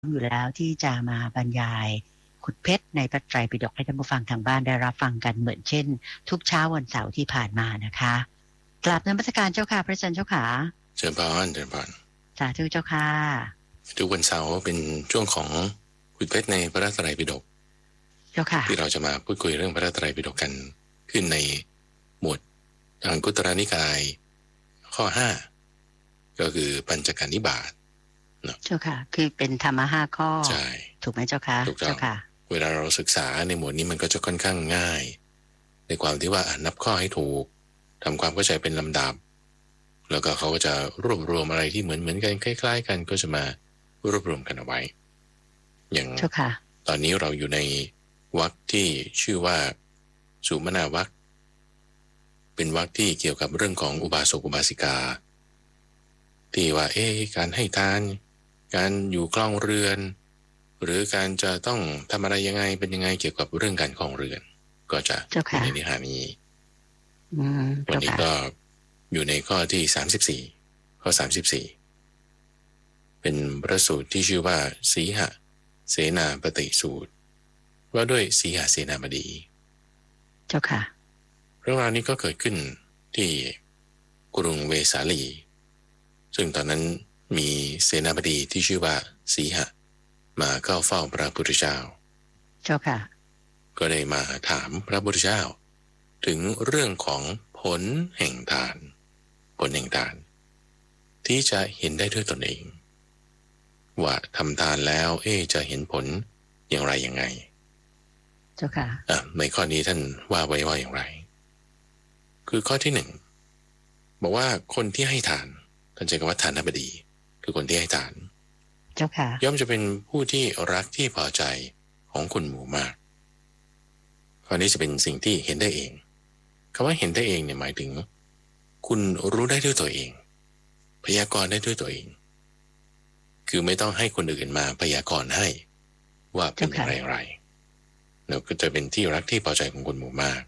อยู่แล้วที่จะมาบรรยายขุดเพชรในพระไตรปิฎกให้ท่านผู้ฟังทางบ้านได้รับฟังกันเหมือนเช่นทุกเช้าวันเสาร์ที่ผ่านมานะคะกราบนมัสการเจ้าค่ะพระอาจารย์เจ้าค่ะเจริญพรเจริญพรสาธุเจ้าค่ะทุกวันเสาร์เป็นช่วงของขุดเพชรในพระไตรปิฎกเจ้าค่ะที่เราจะมาพูดคุยเรื่องพระไตรปิฎกกันขึ้นในหมวดอังคุตรนิกายข้อ5ก็คือปัญจการนิบาตเจ้าค่ะคือเป็นธรรมะ5ข้อใช่ถูกไหมเจ้าค่ะถูกต้องเวลาเราศึกษาในหมวดนี้มันก็จะค่อนข้างง่ายในความที่ว่านับข้อให้ถูกทำความเข้าใจเป็นลำดับแล้วก็เขาก็จะรวบรวมอะไรที่เหมือนกันคล้ายๆกันก็จะมารวบรวมกันเอาไว้อย่างตอนนี้เราอยู่ในวรรคที่ชื่อว่าสุมนาวรรคเป็นวรรคที่เกี่ยวกับเรื่องของอุบาสกอุบาสิกาที่ว่าการให้ทานการอยู่ครองเรือนหรือการจะต้องทำอะไรยังไงเป็นยังไงเกี่ยวกับเรื่องการครองเรือนก็จะอยู่ในเนื้อหานี้วันนี้ก็อยู่ในข้อที่34ข้อ34เป็นพระสูตรที่ชื่อว่าสีหเสนาปฏิสูตรว่าด้วยสีหเสนาบดีเจ้าค่ะเรื่องราวนี้ก็เกิดขึ้นที่กรุงเวสาลีซึ่งตอนนั้นมีเสนาบดีที่ชื่อว่าสีหมาเข้าเฝ้าพระพุทธเจ้าเจ้าค่ะก็ได้มาถามพระพุทธเจ้าถึงเรื่องของผลแห่งทานผลแห่งทานที่จะเห็นได้ด้วยตนเองว่าทำทานแล้วจะเห็นผลอย่างไรยังไงเจ้าค่ะในข้อนี้ท่านว่าไว้ว่าอย่างไรคือข้อที่1บอกว่าคนที่ให้ทานท่านใช้คำว่าทานบดีคือคนที่ให้ทานเจ้าค่ะย่อมจะเป็นผู้ที่รักที่พอใจของคนหมู่มากข้อนี้จะเป็นสิ่งที่เห็นได้เองคำว่าเห็นได้เองเนี่ยหมายถึงคุณรู้ได้ด้วยตัวเองพยากรณ์ได้ด้วยตัวเองคือไม่ต้องให้คนอื่นมาพยากรณ์ให้ว่าเป็นอย่างไรอย่างไรแล้วก็จะเป็นที่รักที่พอใจของคนหมู่มาก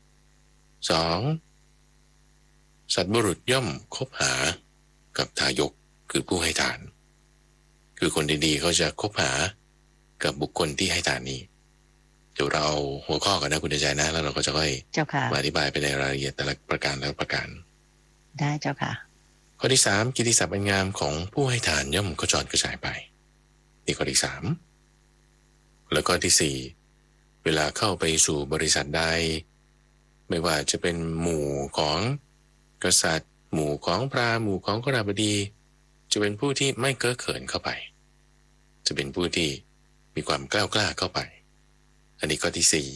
2สัตว์บุรุษย่อมคบหากับทายกคือผู้ให้ทานคือคนดีๆเขาจะคบหากับบุคคลที่ให้ทานนี้เดี๋ยวเราเอาหัวข้อกันนะคุณใจนะแล้วเราก็จะค่อยมาอธิบายไปในรายละเอียดแต่ละประการและประการได้เจ้าค่ะข้อที่3กิตติศัพท์อันงามของผู้ให้ทานย่อมกระจรกระจายไปนี่ข้อที่3แล้วก็ที่4เวลาเข้าไปสู่บริษัทใดไม่ว่าจะเป็นหมู่ของกษัตริย์หมู่ของพราหมณ์หมู่ของขราบดีจะเป็นผู้ที่ไม่เก้อเขินเข้าไปจะเป็นผู้ที่มีความกล้าเข้าไปอันนี้ข้อที่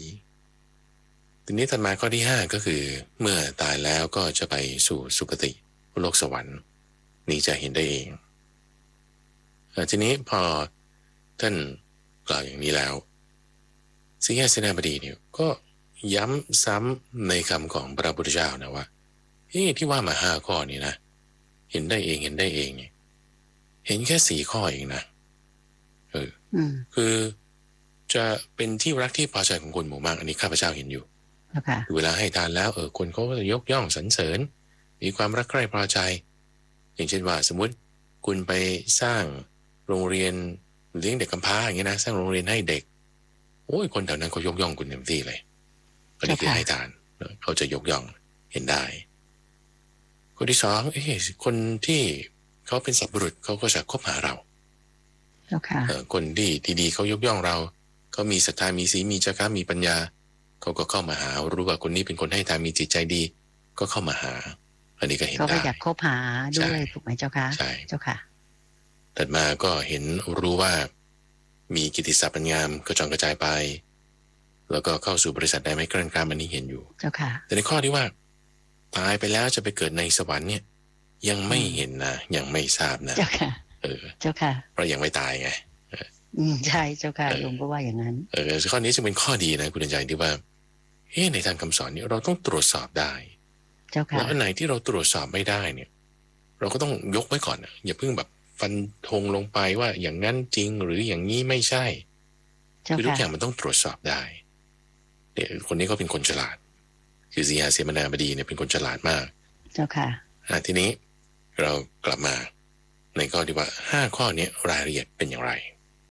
4ทีนี้ถัดมาข้อที่5ก็คือเมื่อตายแล้วก็จะไปสู่สุคติโลกสวรรค์นี่จะเห็นได้เองทีนี้พอท่านกล่าวอย่างนี้แล้วสีหเสนาบดีเนี่ยก็ย้ำซ้ำในคำของพระพุทธเจ้านะว่าที่ว่ามา5ข้อนี้นะเห็นได้เองเนี่ยเห็นแค่4ข้อเองนะคือจะเป็นที่รักที่พอใจของคนหมู่มากอันนี้ข้าพเจ้าเห็นอยู่เวลาให้ทานแล้วคนเขาก็จะยกย่องสรรเสริญมีความรักใคร่พอใจอย่างเช่นว่าสมมุติคุณไปสร้างโรงเรียนเลี้ยงเด็กกำพร้าอย่างเงี้ยนะสร้างโรงเรียนให้เด็กคนแถวนั้นเขายกย่องคุณเต็มที่เลยอันนี้คือให้ทานเขาจะยกย่องเห็นได้คนที่2คนที่เขาเป็นสัตว์บุรุษเขาก็จะคบหาเราคนที่ดีๆเขายกย่องเราเขามีศรัทธามีศีลมีจาระมีปัญญาเขาก็เข้ามาหารู้ว่าคนนี้เป็นคนให้ทานมีจิตใจดีก็เข้ามาหาอันนี้ก็เห็นได้เขาอยากคบหาด้วยถูกไหมเจ้าค่ะใช่เจ้าค่ะถัดมาก็เห็นรู้ว่ามีกิตติศัพท์อันงามกระจรกระจายไปแล้วก็เข้าสู่บริษัทได้ไม่กลั่นกล้าอันนี้เห็นอยู่เจ้าค่ะแต่ในข้อที่ว่าตายไปแล้วจะไปเกิดในสวรรค์เนี่ยยังไม่เห็นนะยังไม่ทราบนะเจ้าค่ะเจ้าค่ะเพราะยังไม่ตายไงใช่เจ้าค่ะโยมก็ว่าอย่างนั้นข้อนี้จะเป็นข้อดีนะคุณใจที่ว่าในทางคำสอนนี้เราต้องตรวจสอบได้เจ้าค่ะแล้วอันไหนที่เราตรวจสอบไม่ได้เนี่ยเราก็ต้องยกไว้ก่อนอย่าเพิ่งแบบฟันธงลงไปว่าอย่างนั้นจริงหรืออย่างนี้ไม่ใช่คือทุกอย่างมันต้องตรวจสอบได้เนี่ยคนนี้ก็เป็นคนฉลาดคือสีหเสนาบดีเนี่ยเป็นคนฉลาดมากเจ้าค่ะทีนี้เรากลับมาในข้อที่ว่า5ข้อนี้รายละเอียดเป็นอย่างไร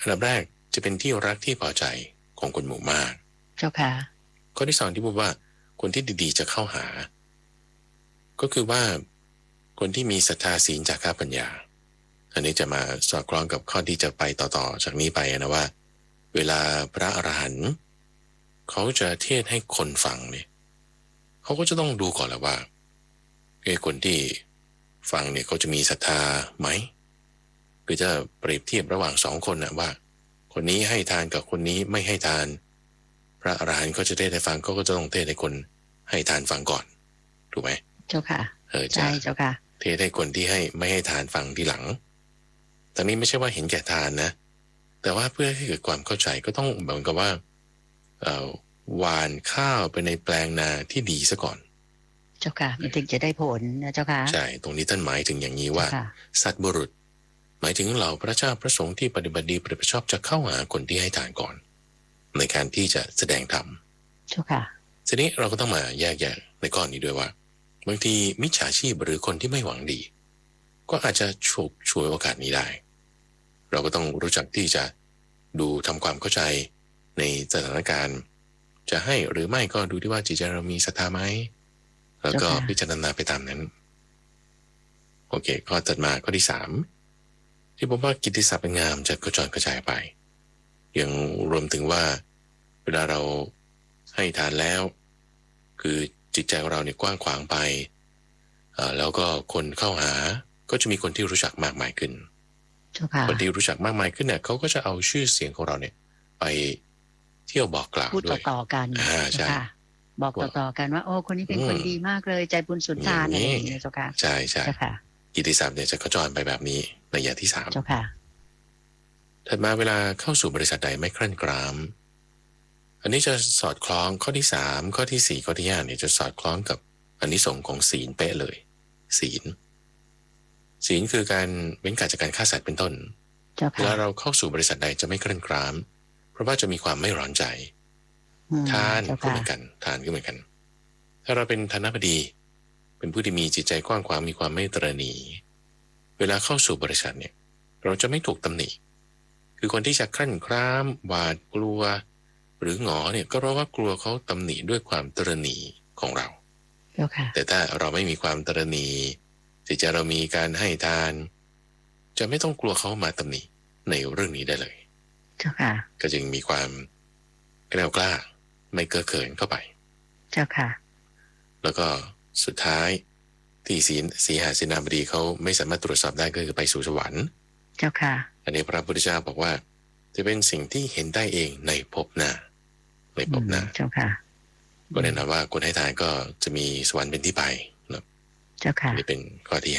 อันดับแรกจะเป็นที่รักที่พอใจของคนหมู่มากเจ้าค่ะข้อที่สองที่พูดว่าคนที่ดีๆจะเข้าหาก็คือว่าคนที่มีศรัทธาศีลจาคะปัญญาอันนี้จะมาสอดคล้องกับข้อที่จะไปต่อจากนี้ไปนะว่าเวลาพระอรหันต์เขาจะเทศให้คนฟังเนี่ยเขาก็จะต้องดูก่อนแล้วว่าคนที่ฟังเนี่ยเขาจะมีศรัทธาไหมคือจะเปรียบเทียบระหว่างสองคนนะว่าคนนี้ให้ทานกับคนนี้ไม่ให้ทานพระอรหันต์เขาจะเทศให้ฟังเขาก็จะต้องเทศให้คนให้ทานฟังก่อนถูกไหมเจ้าค่ะใช่เจ้าค่ะเทศให้คนที่ให้ไม่ให้ทานฟังทีหลังตอนนี้ไม่ใช่ว่าเห็นแก่ทานนะแต่ว่าเพื่อให้เกิดความเข้าใจก็ต้องเหมือนกับว่าหว่านข้าวไปในแปลงนาที่ดีซะก่อนเจ้าค่ะมันถึงจะได้ผลนะเจ้าค่ะใช่ตรงนี้ท่านหมายถึงอย่างนี้ว่าสัตว์บุรุษหมายถึงเหล่าพระเจ้าพระสงฆ์ที่ปฏิบัติดีปฏิบัติชอบจะเข้าหาคนที่ให้ทานก่อนในการที่จะแสดงธรรมเจ้าค่ะทีนี้เราก็ต้องมาแยกแยะในข้อนี้ด้วยว่าบางทีมิจฉาชีพหรือคนที่ไม่หวังดีก็อาจจะฉวยโอกาสนี้ได้เราก็ต้องรู้จักที่จะดูทำความเข้าใจในสถานการณ์จะให้หรือไม่ก็ดูที่ว่าจิตใจเรามีศรัทธาไหมแล้วก็พิจารณาไปตามนั้นโอเคข้อถัดมาข้อที่3ที่ผมว่ากิตติศัพท์งามจะกระจรกระจายไปยังรวมถึงว่าเวลาเราให้ทานแล้วคือจิตใจของเราเนี่ยกว้างขวางไปแล้วก็คนเข้าหาก็จะมีคนที่รู้จักมากมายขึ้นคนที่รู้จักมากมายขึ้นเนี่ยเขาก็จะเอาชื่อเสียงของเราเนี่ยไปเที่ยวบอกกล่าวพูดต่อๆกันใช่บอกต่อๆกันว่าโอ้คนนี้เป็นคนดีมากเลยใจบุญสุนทานอะไรอย่างเงี้ยเจ้าค่ะใช่ใช่กิตติศัพท์เนี่ยจะกระจรไปแบบนี้ในอย่างที่3 เจ้าค่ะถัดมาเวลาเข้าสู่บริษัทใดไม่ครั่นครามอันนี้จะสอดคล้องข้อที่3ข้อที่4ข้อที่5เนี่ยจะสอดคล้องกับอานิสงส์ของศีลเป๊ะเลยศีลคือการเว้นการจากการฆ่าสัตว์เป็นต้นเวลาเราเข้าสู่บริษัทใดจะไม่ครั่นครามเพราะว่าจะมีความไม่ร้อนใจทานก็เหมือนกันทานก็เหมือนกันถ้าเราเป็นธนบดีเป็นผู้ที่มีจิตใจกว้างขวางมีความไม่ตระหนี่เวลาเข้าสู่บริษัทเนี่ยเราจะไม่ถูกตำหนิคือคนที่จะครั่นครามหวาดกลัวหรือหงอเนี่ยก็เพราะว่ากลัวเขาตำหนิด้วยความตระหนี่ของเราแต่ถ้าเราไม่มีความตระหนี่จิตใจเรามีการให้ทานจะไม่ต้องกลัวเขามาตำหนิในเรื่องนี้ได้เลยเจ้าค่ะก็จึงมีความแกล้วกล้าไม่เก้อเขินเข้าไปเจ้าค่ะแล้วก็สุดท้ายที่สีหาเสนาบดีเขาไม่สามารถตรวจสอบได้ก็คือไปสู่สวรรค์เจ้าค่ะอันนี้พระพุทธเจ้าบอกว่าจะเป็นสิ่งที่เห็นได้เองในภพหน้าเจ้าค่ะก็แน่นอนว่าคนให้ทานก็จะมีสวรรค์เป็นที่ไปนะเจ้าค่ะนี่เป็นข้อที่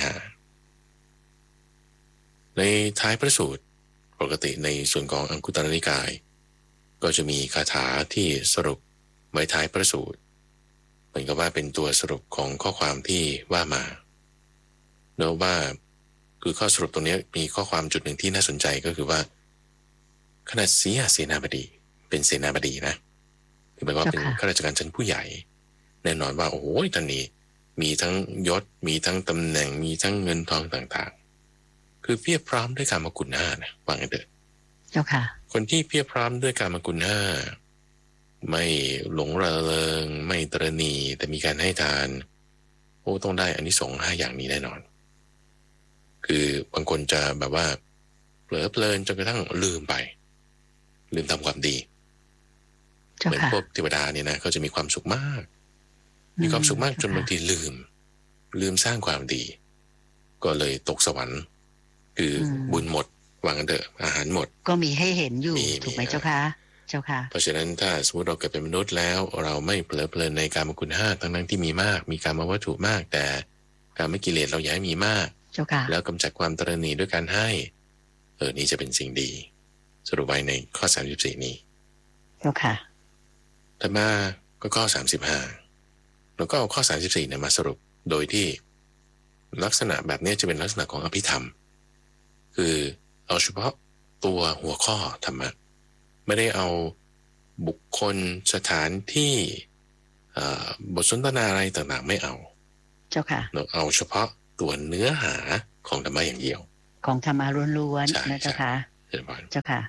5ในท้ายพระสูตรปกติในส่วนของอังคุตรนิกายก็จะมีคาถาที่สรุปไว้ท้ายพระสูตรเหมือนกับว่าเป็นตัวสรุปของข้อความที่ว่ามาเนื่องว่าคือข้อสรุปตรงนี้มีข้อความจุดหนึ่งที่น่าสนใจก็คือว่าขนาดสีหาเสนาบดีเป็นเสนาบดีนะคือหมายว่าเป็นข้าราชการชั้นผู้ใหญ่แน่นอนว่าโอ้โหท่านนี้มีทั้งยศมีทั้งตำแหน่งมีทั้งเงินทองต่างๆคือเพียบพร้อมด้วยกามกุณ5นะว่างั้นเถอะเจ้าค่ะคนที่เพียบพร้อมด้วยกามกุณ5ไม่หลงระเริงไม่ตระหนี่แต่มีการให้ทานโอ้ต้องได้อานิสงส์5อย่างนี้แน่นอนคือบางคนจะแบบว่าเผลอเพลินจนกระทั่งลืมทำความดีเหมือนพวกเทวดาเนี่ยนะเขาจะมีความสุขมากจนบางทีลืมสร้างความดีก็เลยตกสวรรค์คือบุญหมดวางกันเถอะอาหารหมดก็มีให้เห็นอยู่ถูกไหมเจ้าค่ะเพราะฉะนั้นถ้าสมมติเราเกิดเป็นมนุษย์แล้วเราไม่เผลอเพลินในกามคุณ5ทั้งที่มีมากมีกามวัตถุมากแต่กามกิเลสเราอย่าให้มีมากแล้วกำจัดความตระหนี่ด้วยการให้นี่จะเป็นสิ่งดีสรุปไว้ในข้อ34นี้เจ้าค่ะถัดมาก็ข้อ35แล้วก็เอาข้อ34เนี่ยมาสรุปโดยที่ลักษณะแบบนี้จะเป็นลักษณะของอภิธรรมคือเอาเฉพาะตัวหัวข้อธรรมะไม่ได้เอาบุคคลสถานที่บทสนทนาอะไรต่างๆไม่เอาเจ้าค่ะเอาเฉพาะตัวเนื้อหาของธรรมะอย่างเดียวของธรรมะล้วนๆนะเจ้าค่ะเจ้าค่ะ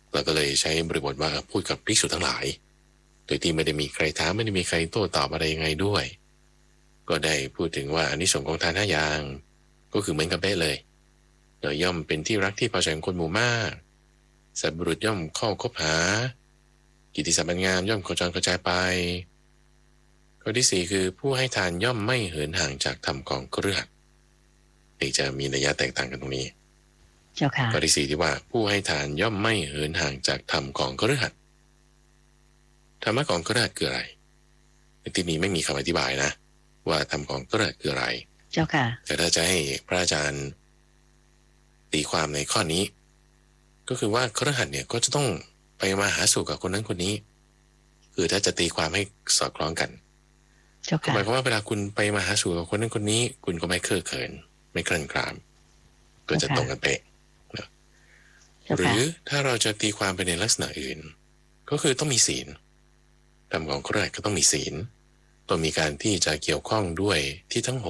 เราก็เลยใช้บริบทว่าพูดกับภิกษุทั้งหลายโดยที่ไม่ได้มีใครถามไม่ได้มีใครโต้ตอบอะไรยังไงด้วยก็ได้พูดถึงว่าอานิสงส์ของทาน5อย่างก็คือเหมือนกับเป๊ะเลยโดยย่อมเป็นที่รักที่พอใจของคนหมู่มากสัตว์บุรุษย่อมเข้าคบหากิตติศัพท์อันงามย่อมโคจรกระจายไปข้อที่4คือผู้ให้ทานย่อมไม่เหินห่างจากธรรมของคฤหัสถ์นี่จะมีนัยยะแตกต่างกันตรงนี้เจ้าค่ะข้อที่4ที่ว่าผู้ให้ทานย่อมไม่เหินห่างจากธรรมของคฤหัสถ์ธรรมะของคฤหัสถ์คืออะไรในที่นี้ไม่มีคำอธิบายนะว่าธรรมของคฤหัสถ์คืออะไรเจ้าค่ะแต่ถ้าจะให้พระอาจารย์ตีความในข้อนี้ก็คือว่าคฤหัสถ์เนี่ยก็จะต้องไปมาหาสู่กับคนนั้นคนนี้คือถ้าจะตีความให้สอดคล้องกันหมายความว่าเวลาคุณไปมาหาสู่กับคนนั้นคนนี้คุณก็ไม่เคอะเขินไม่เคร่งครามก็จะตรงกันเป๊ะนะหรือถ้าเราจะตีความไปในลักษณะอื่นก็คือต้องมีศีลธรรมของคฤหัสถ์ก็ต้องมีศีลต้องมีการที่จะเกี่ยวข้องด้วยที่ทั้ง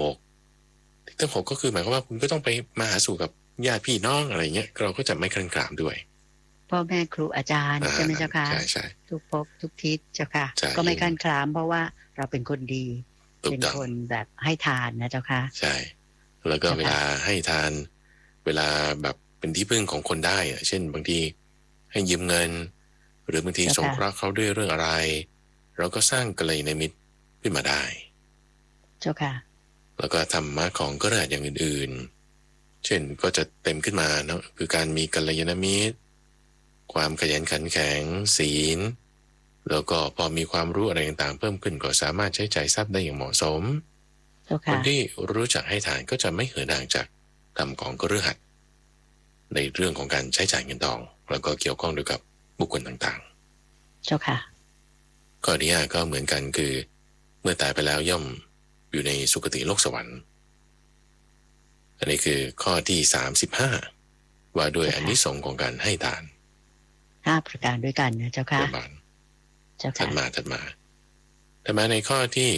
6ก็คือหมายความว่าคุณก็ต้องไปมาหาสู่กับญาติพี่น้องอะไรเงี้ยเราก็จะไม่เคร่งครามด้วยพ่อแม่ครูอาจารย์ใช่ไหมเจ้าค่ะใช่ทุกภพทุกทิศเจ้าค่ะก็ไม่คันคลามเพราะว่าเราเป็นคนดีเป็นคนแบบให้ทานนะเจ้าค่ะใช่แล้วก็เวลาให้ทานเวลาแบบเป็นที่พึ่งของคนได้เช่นบางทีให้ยืมเงินหรือบางทีสงเคราะห์เขาด้วยเรื่องอะไรเราก็สร้างกัลยาณมิตรขึ้นมาได้เจ้าค่ะแล้วก็ธรรมะของก็ได้อย่างอื่นๆเช่นก็จะเต็มขึ้นมาเนาะคือการมีกัลยาณมิตรความขยันขันแข็งศีลแล้วก็พอมีความรู้อะไรต่างๆเพิ่มขึ้นก็สามารถใช้จ่ายทรัพย์ได้อย่างเหมาะสมคนที่รู้จักให้ทานก็จะไม่เหินห่างจากธรรมของคฤหัสถ์ในเรื่องของการใช้จ่ายเงินทองแล้วก็เกี่ยวข้องด้วยกับบุคคลต่างๆเจ้าค่ะข้อที่5ก็เหมือนกันคือเมื่อตายไปแล้วย่อมอยู่ในสุคติโลกสวรรค์อันนี้คือข้อที่35ว่าด้วยอานิสงส์ของการให้ทาน 5ประการด้วยกันนะเจ้าค่ะถัดมาในข้อที่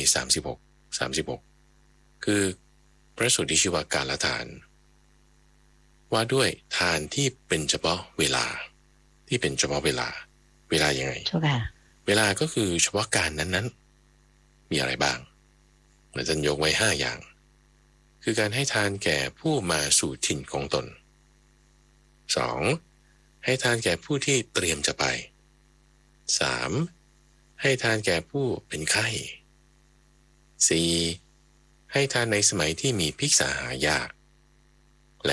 36คือพระสูตรที่ชื่อว่าการละทานว่าด้วยทานที่เป็นเฉพาะเวลาที่เป็นเฉพาะเวลายังไงเวลาก็คือเฉพาะการนั้นๆมีอะไรบ้างอาจารย์ยกไว้5อย่างคือการให้ทานแก่ผู้มาสู่ถิ่นของตน 2. ให้ทานแก่ผู้ที่เตรียมจะไป 3. ให้ทานแก่ผู้เป็นไข้ 4. ให้ทานในสมัยที่มีภิกษาหายากและ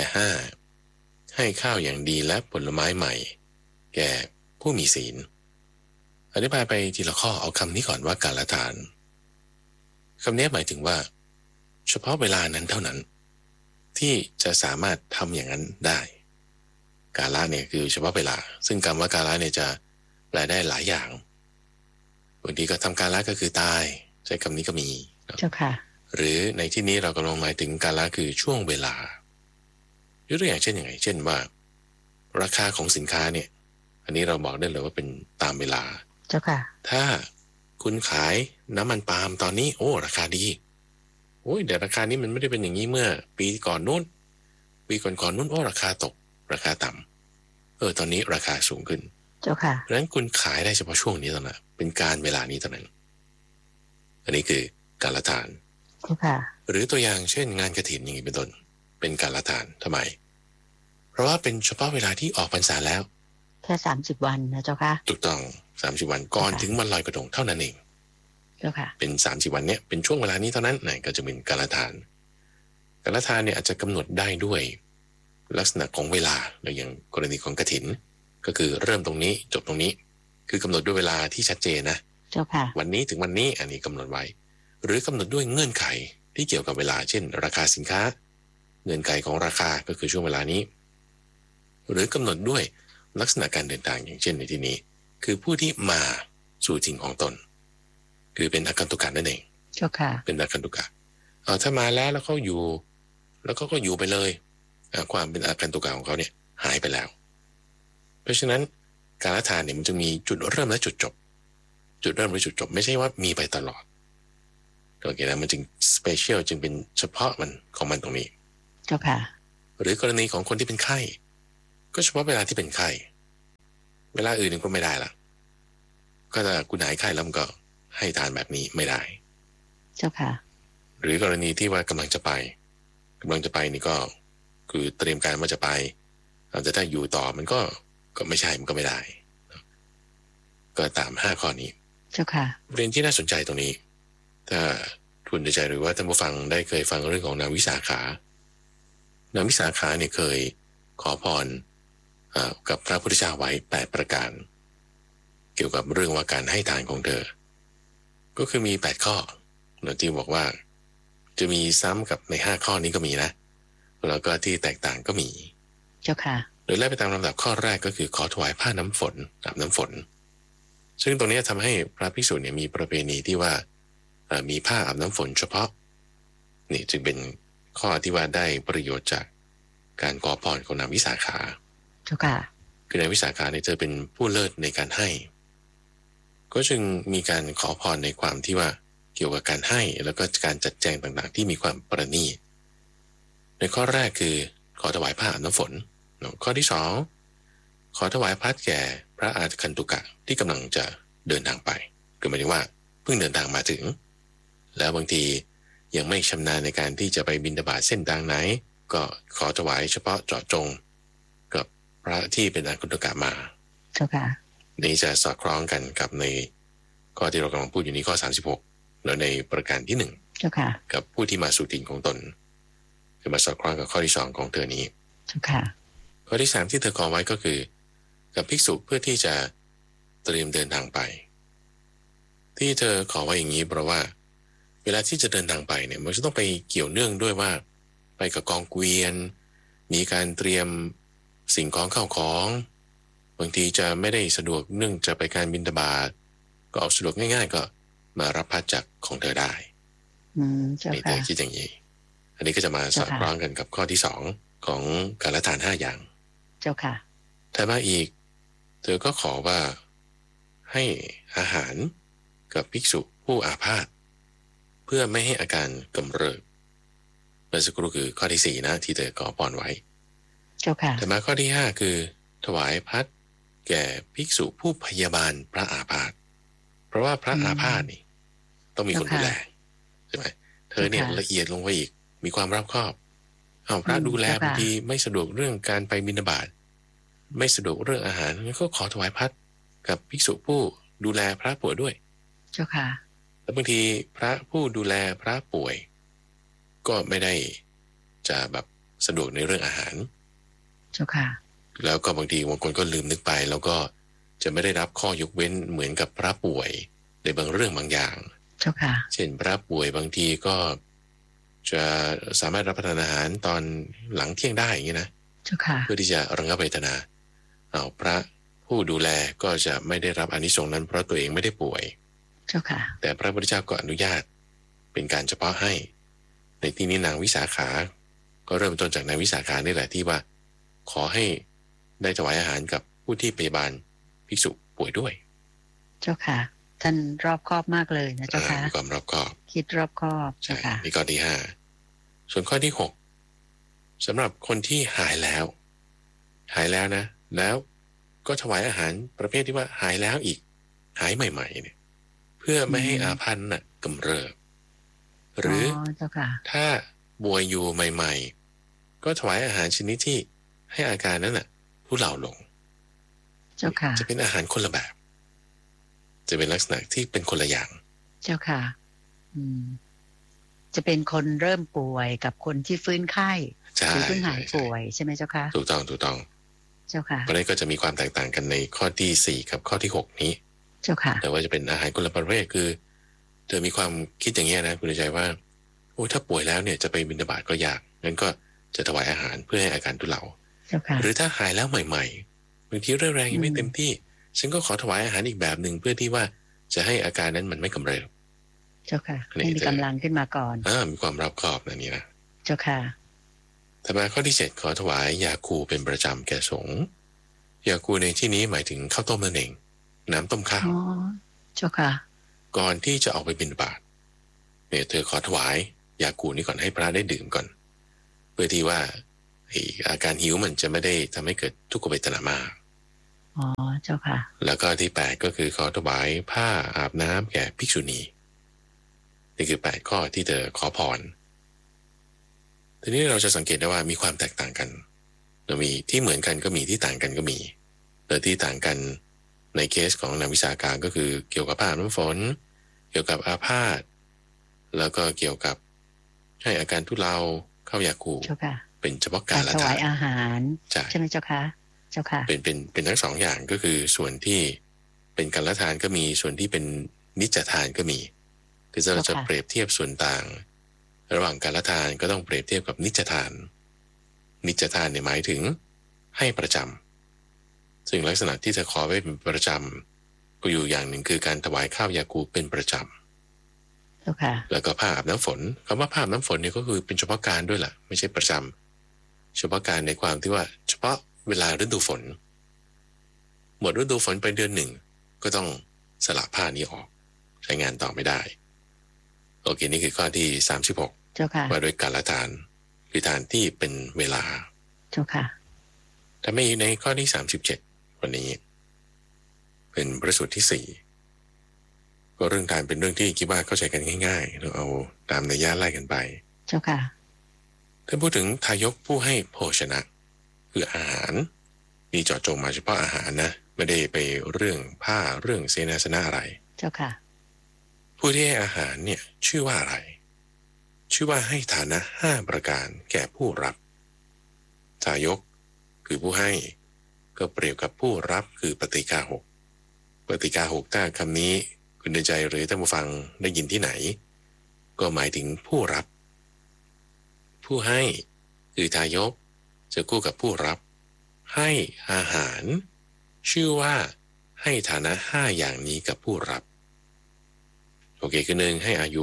5. ให้ข้าวอย่างดีและผลไม้ใหม่แก่ผู้มีศีลอธิบายไปทีละข้อเอาคำนี้ก่อนว่าการละทานคำนี้หมายถึงว่าเฉพาะเวลานั้นเท่านั้นที่จะสามารถทำอย่างนั้นได้กาละเนี่ยคือเฉพาะเวลาซึ่งคำว่ากาละเนี่ยจะแปลได้หลายอย่างบางทีก็ทำกาละก็คือตายใช้คำนี้ก็มีเจ้าค่ะหรือในที่นี้เรากำลังหมายถึงกาละคือช่วงเวลายกตัวอย่างเช่นอย่างไรเช่นว่าราคาของสินค้าเนี่ยอันนี้เราบอกได้เลยว่าเป็นตามเวลาเจ้าค่ะถ้าคุณขายน้ำมันปาล์มตอนนี้โอ้ราคาดีโอ้ยแต่ราคานี้มันไม่ได้เป็นอย่างนี้เมื่อปีก่อนนู้นปีก่อนนู้นโอ้ราคาตกราคาต่ำตอนนี้ราคาสูงขึ้นเจ้าค่ะเพราะฉะนั้นคุณขายได้เฉพาะช่วงนี้เท่านั้นเป็นการเวลานี้เท่านั้นอันนี้คือการละทานเจ้าค่ะหรือตัวอย่างเช่นงานกฐินอย่างนี้เป็นต้นเป็นการละทานทำไมเพราะว่าเป็นเฉพาะเวลาที่ออกพรรษาแล้วแค่30 วันนะเจ้าค่ะถูกต้อง30 วันก่อนถึงวันลอยกระทงเท่านั้นเองเจ้าค่ะเป็น30 วันเนี้ยเป็นช่วงเวลานี้เท่านั้นนะก็จะเป็นการละทานการละทานเนี่ยอาจจะกำหนดได้ด้วยลักษณะของเวลาอย่างกรณีของกฐินก็คือเริ่มตรงนี้จบตรงนี้คือกำหนดด้วยเวลาที่ชัดเจนนะเจ้าค่ะวันนี้ถึงวันนี้อันนี้กำหนดไว้หรือกำหนดด้วยเงื่อนไขที่เกี่ยวกับเวลาเช่นราคาสินค้าเงื่อนไขของราคาก็คือช่วงเวลานี้หรือกำหนดด้วยลักษณะการเดินทางอย่างเช่นในที่นี้คือผู้ที่มาสู่ถิ่นของตนคือเป็นอาคันตุกะนั่นเองเจ้าค่ะเป็นอาคันตุกะถ้ามาแล้วเขาอยู่แล้วก็อยู่ไปเลยความเป็นอาคันตุกะของเขาเนี่ยหายไปแล้วเพราะฉะนั้นการละทานเนี่ยมันจะมีจุดเริ่มและจุดจบจุดเริ่มและจุดจบไม่ใช่ว่ามีไปตลอดโอเคนะมันจึงสเปเชียลจึงเป็นเฉพาะมันของมันตรงนี้เจ้าค่ะหรือกรณีของคนที่เป็นไข้ก็เฉพาะเวลาที่เป็นไข้เวลาอื่นก็ไม่ได้ละก็ถ้าคุณหายไข้แล้วมันก็ให้ทานแบบนี้ไม่ได้เจ้าค่ะหรือกรณีที่ว่ากำลังจะไปนี่ก็คือเตรียมการว่าจะไปแต่ถ้าอยู่ต่อมันก็ไม่ใช่มันก็ไม่ได้ก็ตาม5ข้อนี้เจ้าค่ะเรียนที่น่าสนใจตรงนี้ถ้าคุณใจหรือว่าท่านผู้ฟังได้เคยฟังเรื่องของนางวิสาขานางวิสาขาเนี่ยเคยขอพรกับพระพุทธเจ้าไว้8ประการเกี่ยวกับเรื่องว่าการให้ทานของเธอก็คือมี8ข้อที่บอกว่าจะมีซ้ำกับใน5ข้อนี้ก็มีนะแล้วก็ที่แตกต่างก็มีเจ้าค่ะโดยไล่ไปตามลำดับข้อแรกก็คือขอถวายผ้าน้ำฝนอาบน้ำฝนซึ่งตรงนี้ทำให้พระภิกษุเนี่ยมีประเพณีที่ว่ามีผ้าอาบน้ำฝนเฉพาะนี่จึงเป็นข้อที่ว่าได้ประโยชน์จากการขอพรของนางวิสาขาเจ้าค่ะคือนางวิสาขาเนี่ยเธอเป็นผู้เลิศในการให้ก็จึงมีการขอพรในความที่ว่าเกี่ยวกับการให้แล้วก็การจัดแจงต่างๆที่มีความประณีตในข้อแรกคือขอถวายผ้าอาบน้ำฝนข้อที่2ขอถวายพัดแก่พระอาคันตุกะที่กำลังจะเดินทางไปคือหมายถึงว่าเพิ่งเดินทางมาถึงแล้วบางทียังไม่ชำนาญในการที่จะไปบิณฑบาตเส้นทางไหนก็ขอถวายเฉพาะเจาะจงกับพระที่เป็นอาคันตุกะมาเจ้าค่ะนี้จะสอดคล้องกันกับในข้อที่เรากำลังพูดอยู่นี้ข้อ36แล้วในประการที่1 เจ้าค่ะกับผู้ที่มาสู่ถิ่นของตนจะมาสอดคล้องกับข้อที่2ของเธอนี้เจ้าค่ะข้อที่3ที่เธอขอไว้ก็คือกับภิกษุเพื่อที่จะเตรียมเดินทางไปที่เธอขอไว้อย่างนี้เพราะว่าเวลาที่จะเดินทางไปเนี่ยมันจะต้องไปเกี่ยวเนื่องด้วยว่าไปกับกองเกวียนมีการเตรียมสิ่งของเข้าของบางทีจะไม่ได้สะดวกเนื่องจะไปการบิณฑบาตก็เอาสะดวกง่ายๆก็มารับพัดจากของเธอได้นี่เธอคิดอย่างนี้อันนี้ก็จะมาสอดคล้องกันกับข้อที่2ของการละทาน5อย่างเจ้าค่ะแต่มาอีกเธอก็ขอว่าให้อาหารกับภิกษุผู้อาพาธเพื่อไม่ให้อาการกำเริบเมื่อสักครู่คือข้อที่4นะที่เธอขอพรไว้เจ้าค่ะแต่มาข้อที่5คือถวายพัดแก่ภิกษุผู้พยาบาลพระอาพาธเพราะว่าพระอาพาธนี่ต้องมีคนดูแลใช่ไหมเธอเนี่ยละเอียดลงไปอีกมีความรอบคอบเอาพระดูแลบางทีไม่สะดวกเรื่องการไปบิณฑบาตไม่สะดวกเรื่องอาหารก็ขอถวายพัดกับภิกษุผู้ดูแลพระป่วยด้วยเจ้าค่ะแล้วบางทีพระผู้ดูแลพระป่วยก็ไม่ได้จะแบบสะดวกในเรื่องอาหารเจ้าค่ะแล้วก็บางทีบางคนก็ลืมนึกไปแล้วก็จะไม่ได้รับข้อยกเว้นเหมือนกับพระป่วยในบางเรื่องบางอย่างเจ้าค่ะเช่นพระป่วยบางทีก็จะสามารถรับประทานอาหารตอนหลังเที่ยงได้อย่างนี้นะเจ้าค่ะเพื่อที่จะระงับเวทนาเอาพระผู้ดูแลก็จะไม่ได้รับอานิสงส์นั้นเพราะตัวเองไม่ได้ป่วยเจ้าค่ะแต่พระพุทธเจ้าก็อนุญาตเป็นการเฉพาะให้ในที่นี้นางวิสาขาก็เริ่มต้นจากนางวิสาขานี่แหละที่ว่าขอให้ได้ถวายอาหารกับผู้ที่พยาบาลภิกษุป่วยด้วยเจ้าค่ะท่านรอบคอบมากเลยนะเจ้าค่ะมีความรอบคอบคิดรอบคอบใช่นี่ข้อที่5ส่วนข้อที่6สำหรับคนที่หายแล้วนะแล้วก็ถวายอาหารประเภทที่ว่าหายแล้วอีกหายใหม่ๆเนี่ยเพื่อไม่ให้อาพาธน่ะกำเริบหรือถ้าป่วยอยู่ใหม่ๆก็ถวายอาหารชนิดที่ให้อาการนั้นน่ะทุเลาลงเจ้าค่ะจะเป็นอาหารคนละแบบจะเป็นลักษณะที่เป็นคนละอย่างเจ้าค่ะจะเป็นคนเริ่มป่วยกับคนที่ฟื้นไข้หรือเพิ่งหายป่วยใช่ไหมเจ้าค่ะถูกต้องเจ้าค่ะเพราะนั้นก็จะมีความแตกต่างกันในข้อที่4กับข้อที่6นี้เจ้าค่ะแต่ว่าจะเป็นอาหารคนละประเภทคือเธอมีความคิดอย่างนี้นะคุณใจว่าโอ้ถ้าป่วยแล้วเนี่ยจะไปบิณฑบาตก็ยากงั้นก็จะถวายอาหารเพื่อให้อาการทุเลาหรือถ้าหายแล้วใหม่ๆบางทีเร่องแรงยังไม่เต็มที่ฉันก็ขอถวายอาหารอีกแบบหนึ่งเพื่อที่ว่าจะให้อาการนั้นมันไม่กำเริบเจ้าค่ะให้มีกำลังขึ้นมาก่อนมีความรอบคอบนี่นะเจ้าค่ะต่อมาข้อที่7ขอถวายยาคูเป็นประจำแก่สงฆ์ยาคูในที่นี้หมายถึงข้าวต้มนั่นเองน้ำต้มข้าวเจ้าค่ะก่อนที่จะออกไปบิณฑบาตเนี่ยเธอขอถวายยาคูนี้ก่อนให้พระได้ดื่มก่อนเพื่อที่ว่าอาการหิวมันจะไม่ได้ทำให้เกิดทุกขเวทนามากอ๋อเจ้าค่ะแล้วก็ที่8ก็คือขอถวายผ้าอาบน้ำแก่ภิกษุณีนี่คือ8ข้อที่เธอขอพรทีนี้เราจะสังเกตได้ว่ามีความแตกต่างกันเรามีที่เหมือนกันก็มีที่ต่างกันก็มีแต่ที่ต่างกันในเคสของนางวิสาขาก็คือเกี่ยวกับผ้าน้ำฝนเกี่ยวกับอาพาธแล้วก็เกี่ยวกับให้อาการทุเลาเข้ายาคูเป็นเฉพาะการละทานถวายอาหารใช่ไหมเจ้าค่ะเจ้าค่ะเป็นทั้งสองอย่างก็คือส่วนที่เป็นการละทานก็มีส่วนที่เป็นนิจทานก็มีคือเราจะเปรียบเทียบส่วนต่างระหว่างการละทานก็ต้องเปรียบเทียบกับนิจทานนิจทานเนี่ยหมายถึงให้ประจำซึ่งลักษณะที่จะขอไว้เป็นประจำก็อยู่อย่างหนึ่งคือการถวายข้าวยาคูเป็นประจำแล้วก็ผ้าอาบน้ำฝนคำว่าผ้าอาบน้ำฝนเนี่ยก็คือเป็นเฉพาะการด้วยล่ะไม่ใช่ประจำเฉพาะการในความที่ว่าเฉพาะเวลาฤดูฝนหมดฤดูฝนไปเดือนหนึ่งก็ต้องสละผ้านี้ออกใช้งานต่อไม่ได้โอเคนี่คือข้อที่36 เจ้าค่ะว่าโดยการละทานคือทานที่เป็นเวลาเจ้าค่ะถ้าไม่ในข้อที่37วันนี้เป็นพระสูตรที่4ก็เรื่องทานเป็นเรื่องที่คิดว่าเข้าใจกันง่ายๆเราเอาตามนัยยะไล่กันไปเจ้าค่ะถ้าพูดถึงทายกผู้ให้โภชนะคืออาหารมีเจาะจงมาเฉพาะอาหารนะไม่ได้ไปเรื่องผ้าเรื่องเสนาสนะอะไรเจ้าค่ะผู้ที่ให้อาหารเนี่ยชื่อว่าอะไรชื่อว่าให้ฐานะ5ประการแก่ผู้รับทายกคือผู้ให้ก็เปรียบกับผู้รับคือปฏิฆา6ปฏิฆา6ถ้าคำนี้คุณในใจหรือท่านผู้ฟังได้ยินที่ไหนก็หมายถึงผู้รับผู้ให้คือทายกจะคู่กับผู้รับให้อาหารชื่อว่าให้ฐานะ5อย่างนี้กับผู้รับโอเคคือ1ให้อายุ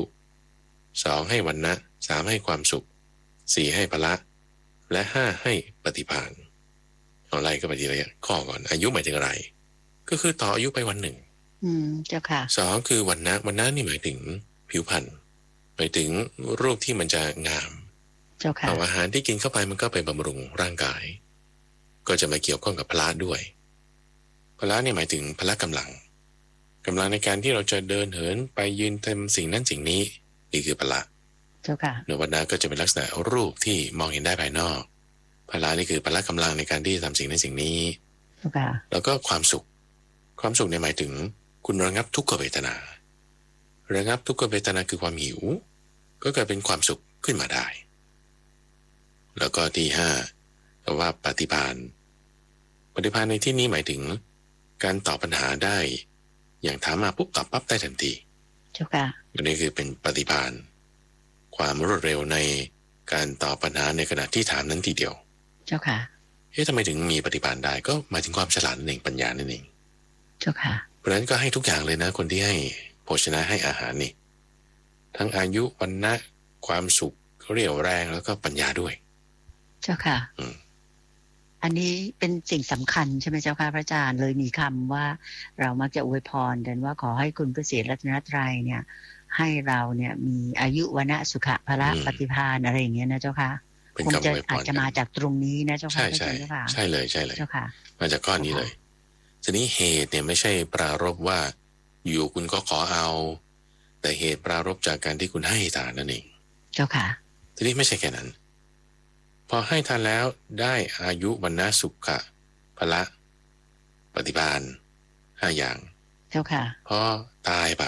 2ให้วรรณะ3ให้ความสุข4ให้พละและ5ให้ปฏิภาณเอาไล่ก็ไปทีละข้อก่อนอายุหมายถึงอะไรก็คือต่ออายุไปวันหนึ่งเจ้าค่ะ 2คือวรรณะนี่หมายถึงผิวพรรณหมายถึงรูปที่มันจะงามเจ้าค่ะอาหารที่กินเข้าไปมันก็ไปบำรุงร่างกายก็จะมาเกี่ยวข้องกับพละด้วยพละเนี่ยหมายถึงพละกำลังในการที่เราจะเดินเหินไปยืนทำสิ่งนั้นสิ่งนี้นี่คือพละเจ้าค่ะเนื้อวรรณะก็จะเป็นลักษณะรูปที่มองเห็นได้ภายนอกพละนี่คือพละกำลังในการที่ทำสิ่งนั้นสิ่งนี้เจ้าค่ะแล้วก็ความสุขเนี่ยหมายถึงคุณระงับทุกขเวทนาระงับทุกขเวทนาคือความหิวก็เกิดเป็นความสุขขึ้นมาได้แล้วก็ที่5แต่ว่าปฏิภาณในที่นี้หมายถึงการตอบปัญหาได้อย่างถามมาปุ๊บตอบปั๊บได้ทันทีเจ้าค่ะอันนี้คือเป็นปฏิภาณความรวดเร็วในการตอบปัญหาในขณะที่ถามนั้นทีเดียวเจ้าค่ะทำไมถึงมีปฏิภาณได้ก็หมายถึงความฉลาดนั่นเองปัญญานั่นเองเจ้าค่ะเพราะฉะนั้นก็ให้ทุกอย่างเลยนะคนที่ให้โภชนะให้อาหารนี่ทั้งอายุวรรณะความสุขเรี่ยวแรงแล้วก็ปัญญาด้วยเจ้าค่ะอันนี้เป็นสิ่งสำคัญใช่ไหมเจ้าค่ะพระอาจารย์เลยมีคำว่าเรามักจะอวยพรกันว่าขอให้คุณพระศรีรัตนตรัยเนี่ยให้เราเนี่ยมีอายุวนะสุขะพละปฏิภาณอะไรอย่างเงี้ยนะเจ้าค่ะคงจะอาจจะมาจากตรงนี้นะเจ้าค่ะใช่เลยเจ้าค่ะมาจากข้อนี้เลยทีนี้เหตุเนี่ยไม่ใช่ปรารภว่าอยู่คุณก็ขอเอาแต่เหตุปรารภจากการที่คุณให้ทานนั่นเองเจ้าค่ะทีนี้ไม่ใช่แค่นั้นพอให้ทานแล้วได้อายุวรรณะสุขะพละปฏิภาณ5อย่างเจ้าค่ะพอตายไป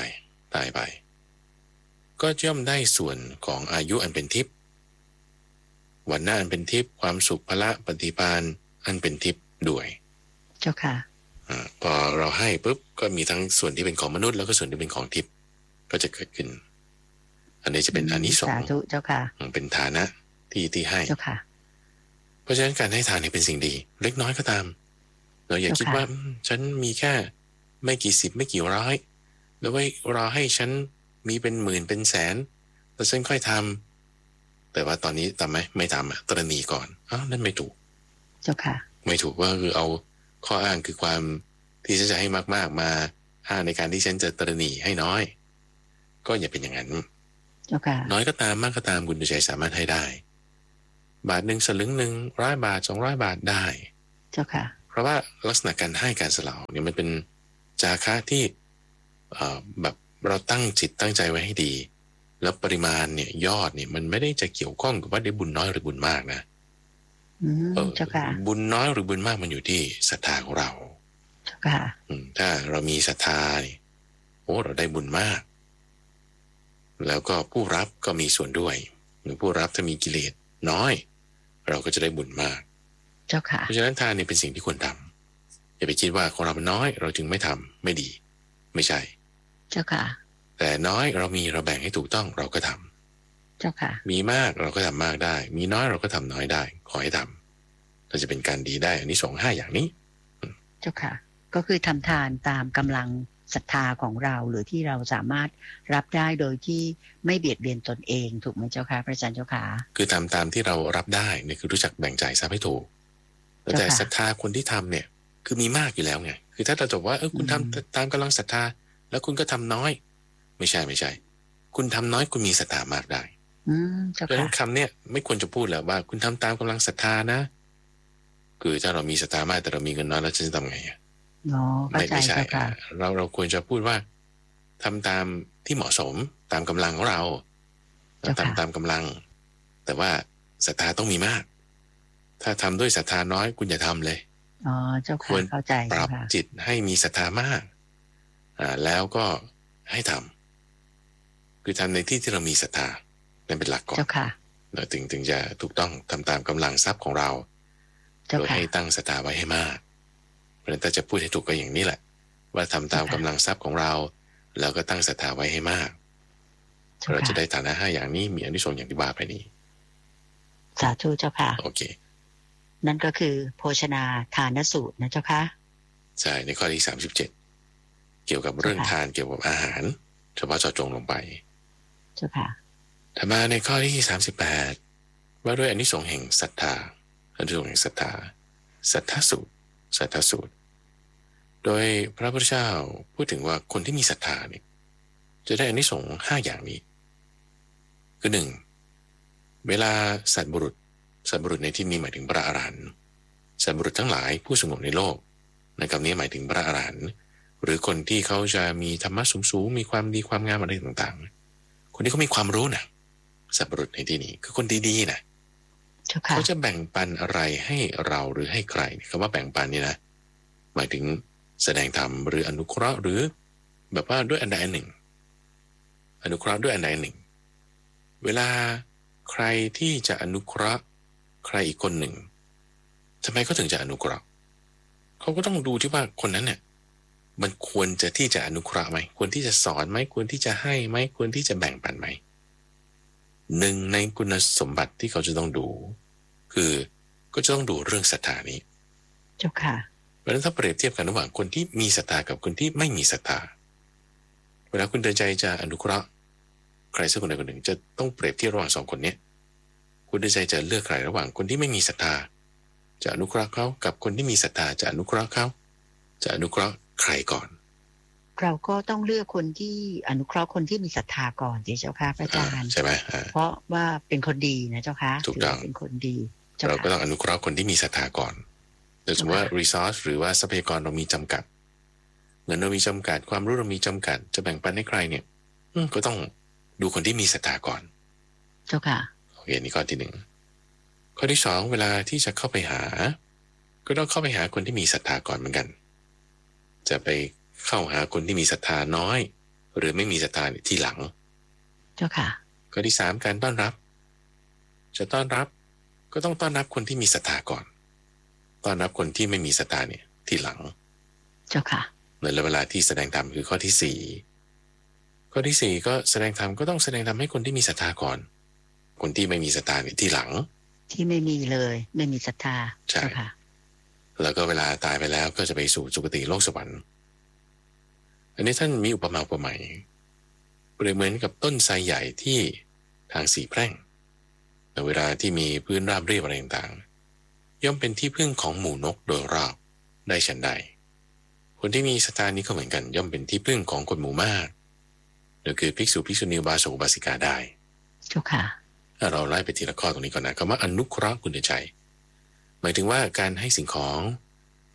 ก็ย่อมได้ส่วนของอายุอันเป็นทิพย์วรรณะอันเป็นทิพย์ความสุขพละปฏิภาณอันเป็นทิพย์ด้วยเจ้าค่ะพอเราให้ปุ๊บก็มีทั้งส่วนที่เป็นของมนุษย์แล้วก็ส่วนที่เป็นของทิพย์ก็จะเกิดขึ้นอันนี้จะเป็นอานิสงส์สาธุเจ้าค่ะเป็นฐานะที่ให้เจ้าค่ะเพราะฉะนั้นการให้ทานเป็นสิ่งดีเล็กน้อยก็ตามเราอย่าคิดว่าฉันมีแค่ไม่กี่สิบไม่กี่ร้อยแล้วไว้รอให้ฉันมีเป็นหมื่นเป็นแสนแล้วฉันค่อยทำแต่ว่าตอนนี้ทำไหมไม่ทำตระหนี่ก่อนนั่นไม่ถูกเจ้าค่ะไม่ถูกว่าคือเอาข้ออ้างคือความที่ฉันจะให้มากๆมาอ้างในการที่ฉันจะตระหนี่ให้น้อยก็อย่าเป็นอย่างนั้นเจ้าค่ะน้อยก็ตามมากก็ตามคุณใจสามารถให้ได้บาทหนึ่งสลึงหนึ่ง100 บาท200 บาทได้เจ้าค่ะราะว่าลักษณะการให้การสละเนี่ยมันเป็นจาคะที่แบบเราตั้งจิตตั้งใจไว้ให้ดีแล้วปริมาณเนี่ยยอดเนี่ยมันไม่ได้จะเกี่ยวข้องกับว่าได้บุญน้อยหรือบุญมากนะเจ้าค่ะบุญน้อยหรือบุญมากมันอยู่ที่ศรัทธาของเราเจ้าค่ะถ้าเรามีศรัทธาโอ้เราได้บุญมากแล้วก็ผู้รับก็มีส่วนด้วยหรือผู้รับถ้ามีกิเลสน้อยเราก็จะได้บุญมากเจ้าค่ะเพราะฉะนั้นทานนี่เป็นสิ่งที่ควรทำอย่าไปคิดว่าของเรามันน้อยเราจึงไม่ทำไม่ดีไม่ใช่เจ้าค่ะแต่น้อยเรามีเราแบ่งให้ถูกต้องเราก็ทำเจ้าค่ะมีมากเราก็ทำมากได้มีน้อยเราก็ทำน้อยได้ขอให้ทำเราจะเป็นการดีได้อันนี้5อย่างนี้เจ้าค่ะก็คือทำทานตามกำลังศรัทธาของเราหรือที่เราสามารถรับได้โดยที่ไม่เบียดเบียนตนเองถูกไหมเจ้าค่ะพระอาจารย์เจ้าค่ะคือทำตามที่เรารับได้เนี่ยคือรู้จักแบ่งจ่ายทรัพย์ให้ถูกแต่ศรัทธาคนที่ทำเนี่ยคือมีมากอยู่แล้วไงคือถ้าเราจบว่าคุณทำตามกำลังศรัทธาแล้วคุณก็ทำน้อยไม่ใช่คุณทำน้อยคุณมีศรัทธามากได้เพราะฉะนั้นคำเนี่ยไม่ควรจะพูดแล้วว่าคุณทำตามกำลังศรัทธานะคือถ้าเรามีศรัทธามากแต่เรามีเงินน้อยแล้วจะทำไงไม่ใช่เราควรจะพูดว่าทำตามที่เหมาะสมตามกำลังของเราทำตามกำลังแต่ว่าศรัทธาต้องมีมากถ้าทำด้วยศรัทธาน้อยคุณอย่าทำเลยควรปรับจิตให้มีศรัทธามากแล้วก็ให้ทำคือทำในที่ที่เรามีศรัทธานั่นเป็นหลักก่อนเราถึงจะถูกต้องทำตามกำลังทรัพย์ของเราโดยให้ตั้งศรัทธาไว้ให้มากเพราะฉะนั้นถ้าจะพูดให้ถูกก็อย่างนี้แหละว่าทำตามกำลังทรัพย์ของเราแล้วก็ตั้งศรัทธาไว้ให้มากเราจะได้ฐานะ5อย่างนี้มีอานิสงส์อย่างที่ว่าไปนี้สาธุเจ้าค่ะโอเคนั่นก็คือโภชนาทานสูตรนะเจ้าค่ะใช่ในข้อที่37เกี่ยวกับเรื่องทานเกี่ยวกับอาหารเฉพาะเจาะจงลงไปเจ้าค่ะถัดมาในข้อที่38ว่าด้วยอานิสงส์แห่งศรัทธาอานิสงส์แห่งศรัทธาสัทธสูตรโดยพระพุทธเจ้าพูดถึงว่าคนที่มีศรัทธาเนี่ยจะได้อานิสงส์5อย่างนี้คือ1เวลาสัตว์บุรุษในที่นี้หมายถึงพระอรหันต์สัตว์บุรุษทั้งหลายผู้สงบในโลกในคำนี้หมายถึงพระอรหันต์หรือคนที่เขาจะมีธรรมะสูงมีความดีความงามอะไรต่างๆคนที่เขามีความรู้นะสัตว์บุรุษในที่นี้คือคนดีๆนะเขาจะแบ่งปันอะไรให้เราหรือให้ใครคำว่าแบ่งปันนี่นะหมายถึงแสดงธรรมหรืออนุเคราะห์หรือแบบว่าด้วยอันใดอันหนึ่งอนุเคราะห์ด้วยอันใดอันหนึ่งเวลาใครที่จะอนุเคราะห์ใครอีกคนหนึ่งทำไมเขาถึงจะอนุเคราะห์เขาก็ต้องดูที่ว่าคนนั้นเนี่ยมันควรจะที่จะอนุเคราะห์ไหมควรที่จะสอนไหมควรที่จะให้ไหมควรที่จะแบ่งปันไหมหนึ่งในคุณสมบัติที่เขาจะต้องดูคือก็จะต้องดูเรื่องศรัทธานี้เจ้าค่ะเพราะฉะนั้นถ้าเปรียบเทียบกันระหว่างคนที่มีศรัทธากับคนที่ไม่มีศรัทธาเวลาคุณเดินใจจะอนุเคราะห์ใครสักคนใดคนหนึ่งจะต้องเปรียบเทียบระหว่าง2คนนี้คุณเดินใจจะเลือกใครระหว่างคนที่ไม่มีศรัทธาจะอนุเคราะห์เขากับคนที่มีศรัทธาจะอนุเคราะห์เขาจะอนุเคราะห์ใครก่อนเราก็ต้องเลือกคนที่อนุเคราะห์คนที่มีศรัทธาก่อนเจ้าค่ะพระอาจารย์ใช่ไหมเพราะว่าเป็นคนดีนะเจ้าค่ะถูกต้องเป็นคนดีเราก็ต้องอนุเคราะห์คนที่มีศรัทธาก่อนโดยสมมติว่า resource หรือว่าทรัพยากรเรามีจำกัดเงินเรามีจำกัดความรู้เรามีจำกัดจะแบ่งปันให้ใครเนี่ยก็ต้องดูคนที่มีศรัทธาก่อนเจ้าค่ะโอเคนี่ข้อที่1ข้อที่2เวลาที่จะเข้าไปหาก็ต้องเข้าไปหาคนที่มีศรัทธาก่อนเหมือนกันจะไปเข้าหาคนที่มีศรัทธาน้อยหรือไม่มีศรัทธาที่หลังเจ้าค่ะข้อที่3การต้อนรับจะต้อนรับก็ต้องต้อนรับคนที่มีศรัทธาก่อนต้อนรับคนที่ไม่มีศรัทธาเนี่ยที่หลังเจ้าค่ะในเวลาที่แสดงธรรมคือข้อที่4ข้อที่4ก็แสดงธรรมก็ต้องแสดงธรรมให้คนที่มีศรัทธาก่อนคนที่ไม่มีศรัทธาเนี่ยที่หลังที่ไม่มีเลยไม่มีศรัทธาใช่ค่ะแล้วก็เวลาตายไปแล้วก็จะไปสู่สุคติโลกสวรรค์อันนี้ท่านมีอุปมาอุปไมยเปรียบเหมือนกับต้นไทรใหญ่ที่ทางสีแพร่งแต่เวลาที่มีพื้นราบเรียบอะไรต่างๆย่อมเป็นที่พึ่งของหมู่นกโดยรอบได้ฉันใดคนที่มีศรัทธานี้ก็เหมือนกันย่อมเป็นที่พึ่งของคนหมู่มากโดยคือภิกษุภิกษุณีอุบาสกอุบาสิกาได้เจ้าค่ะเราไล่ไปทีละข้อตรงนี้ก่อนนะคำว่าอนุเคราะห์คุณใจหมายถึงว่าการให้สิ่งของ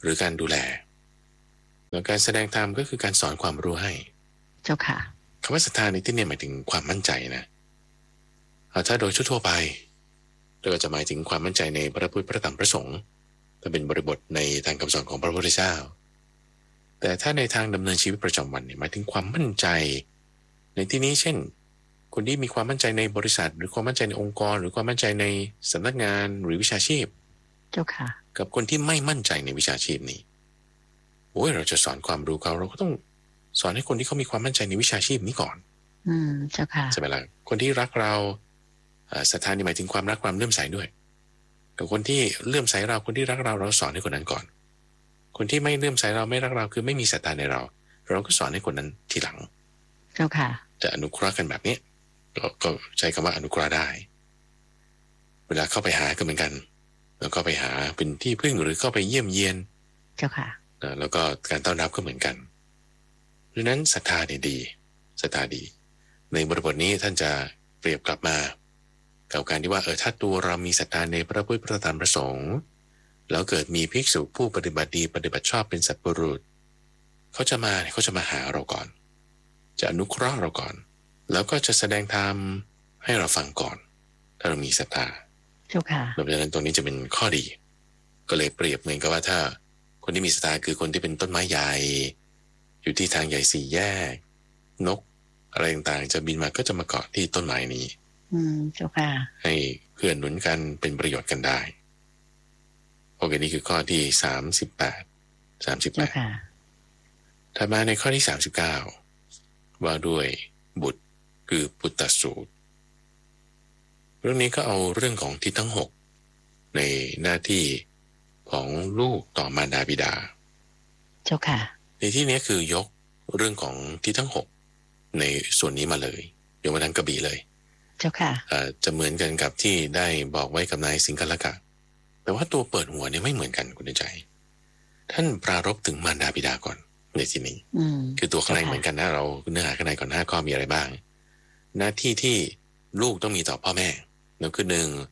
หรือการดูแลแล้วการแสดงธรรมก็คือการสอนความรู้ให้เจ้าค่ะคำว่าศรัทธาในที่นี้หมายถึงความมั่นใจนะถ้าโดยทั่วไปเราก็จะหมายถึงความมั่นใจในพระพุทธพระธรรมพระสงฆ์ถ้าเป็นบริบทในทางคำสอนของพระพุทธเจ้าแต่ถ้าในทางดำเนินชีวิตประจำวันเนี่ยหมายถึงความมั่นใจในที่นี้เช่นคนที่มีความมั่นใจในบริษัทหรือความมั่นใจในองค์กรหรือความมั่นใจในสำนักงานหรือวิชาชีพเจ้าค่ะกับคนที่ไม่มั่นใจในวิชาชีพนี้โอ้ยเราจะสอนความรู้เขาเราก็ต้องสอนให้คนที่เขามีความมั่นใจในวิชาชีพนี้ก่อนเจ้าค่ะใช่ไหมล่ะคนที่รักเราศรัทธานี่หมายถึงความรักความเลื่อมใสด้วยกับคนที่เลื่อมใสเราคนที่รักเราเราสอนให้คนนั้นก่อนคนที่ไม่เลื่อมใสเราไม่รักเราคือไม่มีศรัทธาในเราเราก็สอนให้คนนั้นทีหลังเจ้าค่ะจะอนุเคราะห์กันแบบนี้ก็ใช้คำว่าอนุเคราะห์ได้เวลาเข้าไปหาก็เหมือนกันแล้วก็ไปหาเป็นที่พึ่งหรือเข้าไปเยี่ยมเยียนเจ้าค่ะแล้วก็การต้อนรับก็เหมือนกันเพราะนั้นศรัทธาเนี่ยดีศรัทธาดีในบริบทนี้ท่านจะเปรียบกลับมากับการที่ว่าถ้าตัวเรามีศรัทธาในพระพุทธพระธรรมพระสงฆ์แล้วเกิดมีภิกษุผู้ปฏิบัติดีปฏิบัติชอบเป็นสัตว์บุรุษเขาจะมาหาเราก่อนจะอนุเคราะห์เราก่อนแล้วก็จะแสดงธรรมให้เราฟังก่อนถ้าเรามีศรัทธาเจ้าค่ะดังนั้นตรงนี้จะเป็นข้อดีก็เลยเปรียบเหมือนกับว่าถ้าคนที่มีศรัทธาคือคนที่เป็นต้นไม้ใหญ่อยู่ที่ทางใหญ่4 แยกนกอะไรต่างๆจะบินมาก็จะมาเกาะที่ต้นไม้นี้เจ้าค่ะให้เพื่อนหนุนกันเป็นประโยชน์กันได้โอเคนี่คือข้อที่38ถัดมาในข้อที่39ว่าด้วยบุตรคือปุตตสูตรเรื่องนี้ก็เอาเรื่องของทิศทั้ง6ในหน้าที่ของลูกต่อมารดาบิดาเจ้าค่ะในที่นี้คือยกเรื่องของทิศทั้ง6ในส่วนนี้มาเลยยกมาทั้งกระบี่เลยเจ้าค่ะจะเหมือนกันกับที่ได้บอกไว้กับนายสิงคลกะแต่ว่าตัวเปิดหัวเนี่ยไม่เหมือนกันคุณใจท่านปรารภถึงมารดาบิดาก่อนในที่นี้คือตัวข้างในเหมือนกันนะเราเนื้อหาข้างในก่อน5 ข้อมีอะไรบ้างหน้าที่ที่ลูกต้องมีต่อพ่อแม่นั่นคือ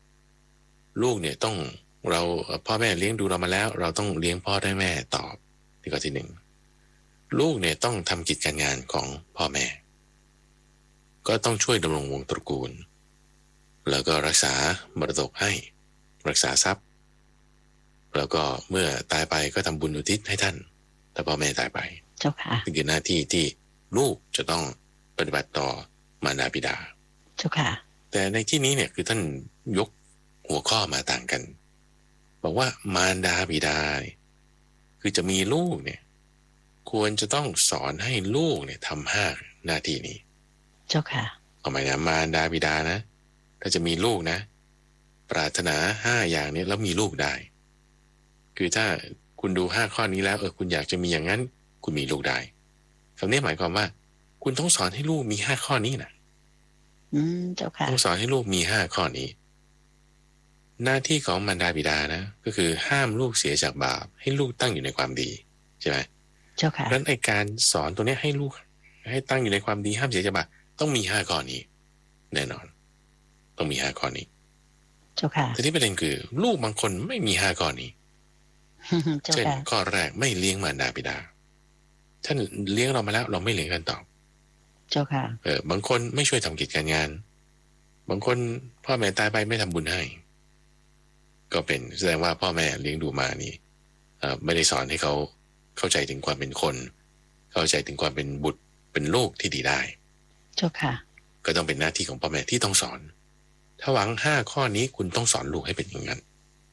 1ลูกเนี่ยต้องเราพ่อแม่เลี้ยงดูเรามาแล้วเราต้องเลี้ยงพ่อได้แม่ตอบนี่ข้อที่1ลูกเนี่ยต้องทำกิจการงานของพ่อแม่ก็ต้องช่วยดำรงวงตระกูลแล้วก็รักษามรดกให้รักษาทรัพย์แล้วก็เมื่อตายไปก็ทำบุญอุทิศให้ท่านแต่พ่อแม่ตายไปเจ้าค่ะนี่คือหน้าที่ที่ลูกจะต้องปฏิบัติต่อมารดาบิดาเจ้าค่ะแต่ในที่นี้เนี่ยคือท่านยกหัวข้อมาต่างกันบอกว่ามารดาบิดาคือจะมีลูกเนี่ยควรจะต้องสอนให้ลูกเนี่ยทำ5 หน้าที่นี้เจ้าค่ะเอาหมายนะมารดาบิดานะถ้าจะมีลูกนะปรารถนา5 อย่างนี้แล้วมีลูกได้คือถ้าคุณดู5 ข้อนี้แล้วคุณอยากจะมีอย่างนั้นคุณมีลูกได้คำนี้หมายความว่าคุณต้องสอนให้ลูกมี5 ข้อนี้นะเจ้าค่ะต้องสอนให้ลูกมี5 ข้อนี้หน้าที่ของมารดาบิดานะก็คือห้ามลูกเสียจากบาปให้ลูกตั้งอยู่ในความดีใช่ไหมเจ้าค่ะดังนั้นไอ้การสอนตัวนี้ให้ลูกให้ตั้งอยู่ในความดีห้ามเสียจากบาปต้องมี5 ข้อนี้แน่นอนต้องมี5 ข้อนี้เจ้าค่ะแต่ที่ประเด็นคือลูกบางคนไม่มี5 ข้อนี้เช่นข้อแรกไม่เลี้ยงมารดาบิดาท่านเลี้ยงเรามาแล้วเราไม่เลี้ยงกันตอบเจ้าค่ะบางคนไม่ช่วยทำกิจการงานบางคนพ่อแม่ตายไปไม่ทำบุญให้ก็เป็นแสดงว่าพ่อแม่เลี้ยงดูมานี่ไม่ได้สอนให้เขาเข้าใจถึงความเป็นคนเข้าใจถึงความเป็นบุตรเป็นลูกที่ดีได้เจ้าค่ะก็ต้องเป็นหน้าที่ของพ่อแม่ที่ต้องสอนถ้าหวัง5 ข้อนี้คุณต้องสอนลูกให้เป็นอย่างนั้น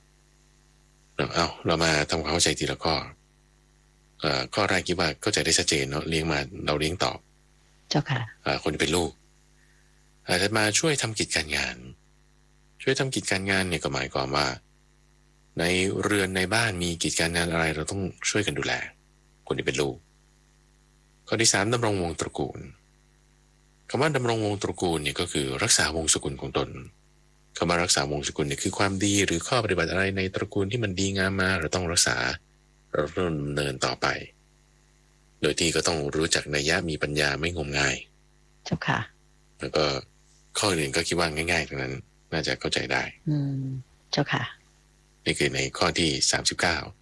เรามาทำความเข้าใจทีละข้อข้อแรกคิดว่าเข้าใจได้ชัดเจนเนาะเลี้ยงมาเราเลี้ยงตอบเจ้าค่ะคนที่เป็นลูกจะมาช่วยทำกิจการงานช่วยทำกิจการงานเนี่ยก็หมายความว่าในเรือนในบ้านมีกิจการงานอะไรเราต้องช่วยกันดูแลคนที่เป็นลูกข้อที่3ดำรงวงตระกูลคำว่าดำรงวงตระกูลเนี่ยก็คือรักษาวงศกุลของตนคำว่ารักษาวงศกุลเนี่ยคือความดีหรือข้อปฏิบัติอะไรในตระกูลที่มันดีงามมาเราต้องรักษาเราต้องดำเนินต่อไปโดยที่ก็ต้องรู้จักนัยยะมีปัญญาไม่งมงายเจ้าค่ะแล้วก็ข้ออื่นก็คิดว่าง่ายๆทั้งนั้นน่าจะเข้าใจได้เจ้าค่ะนี่คือในข้อที่39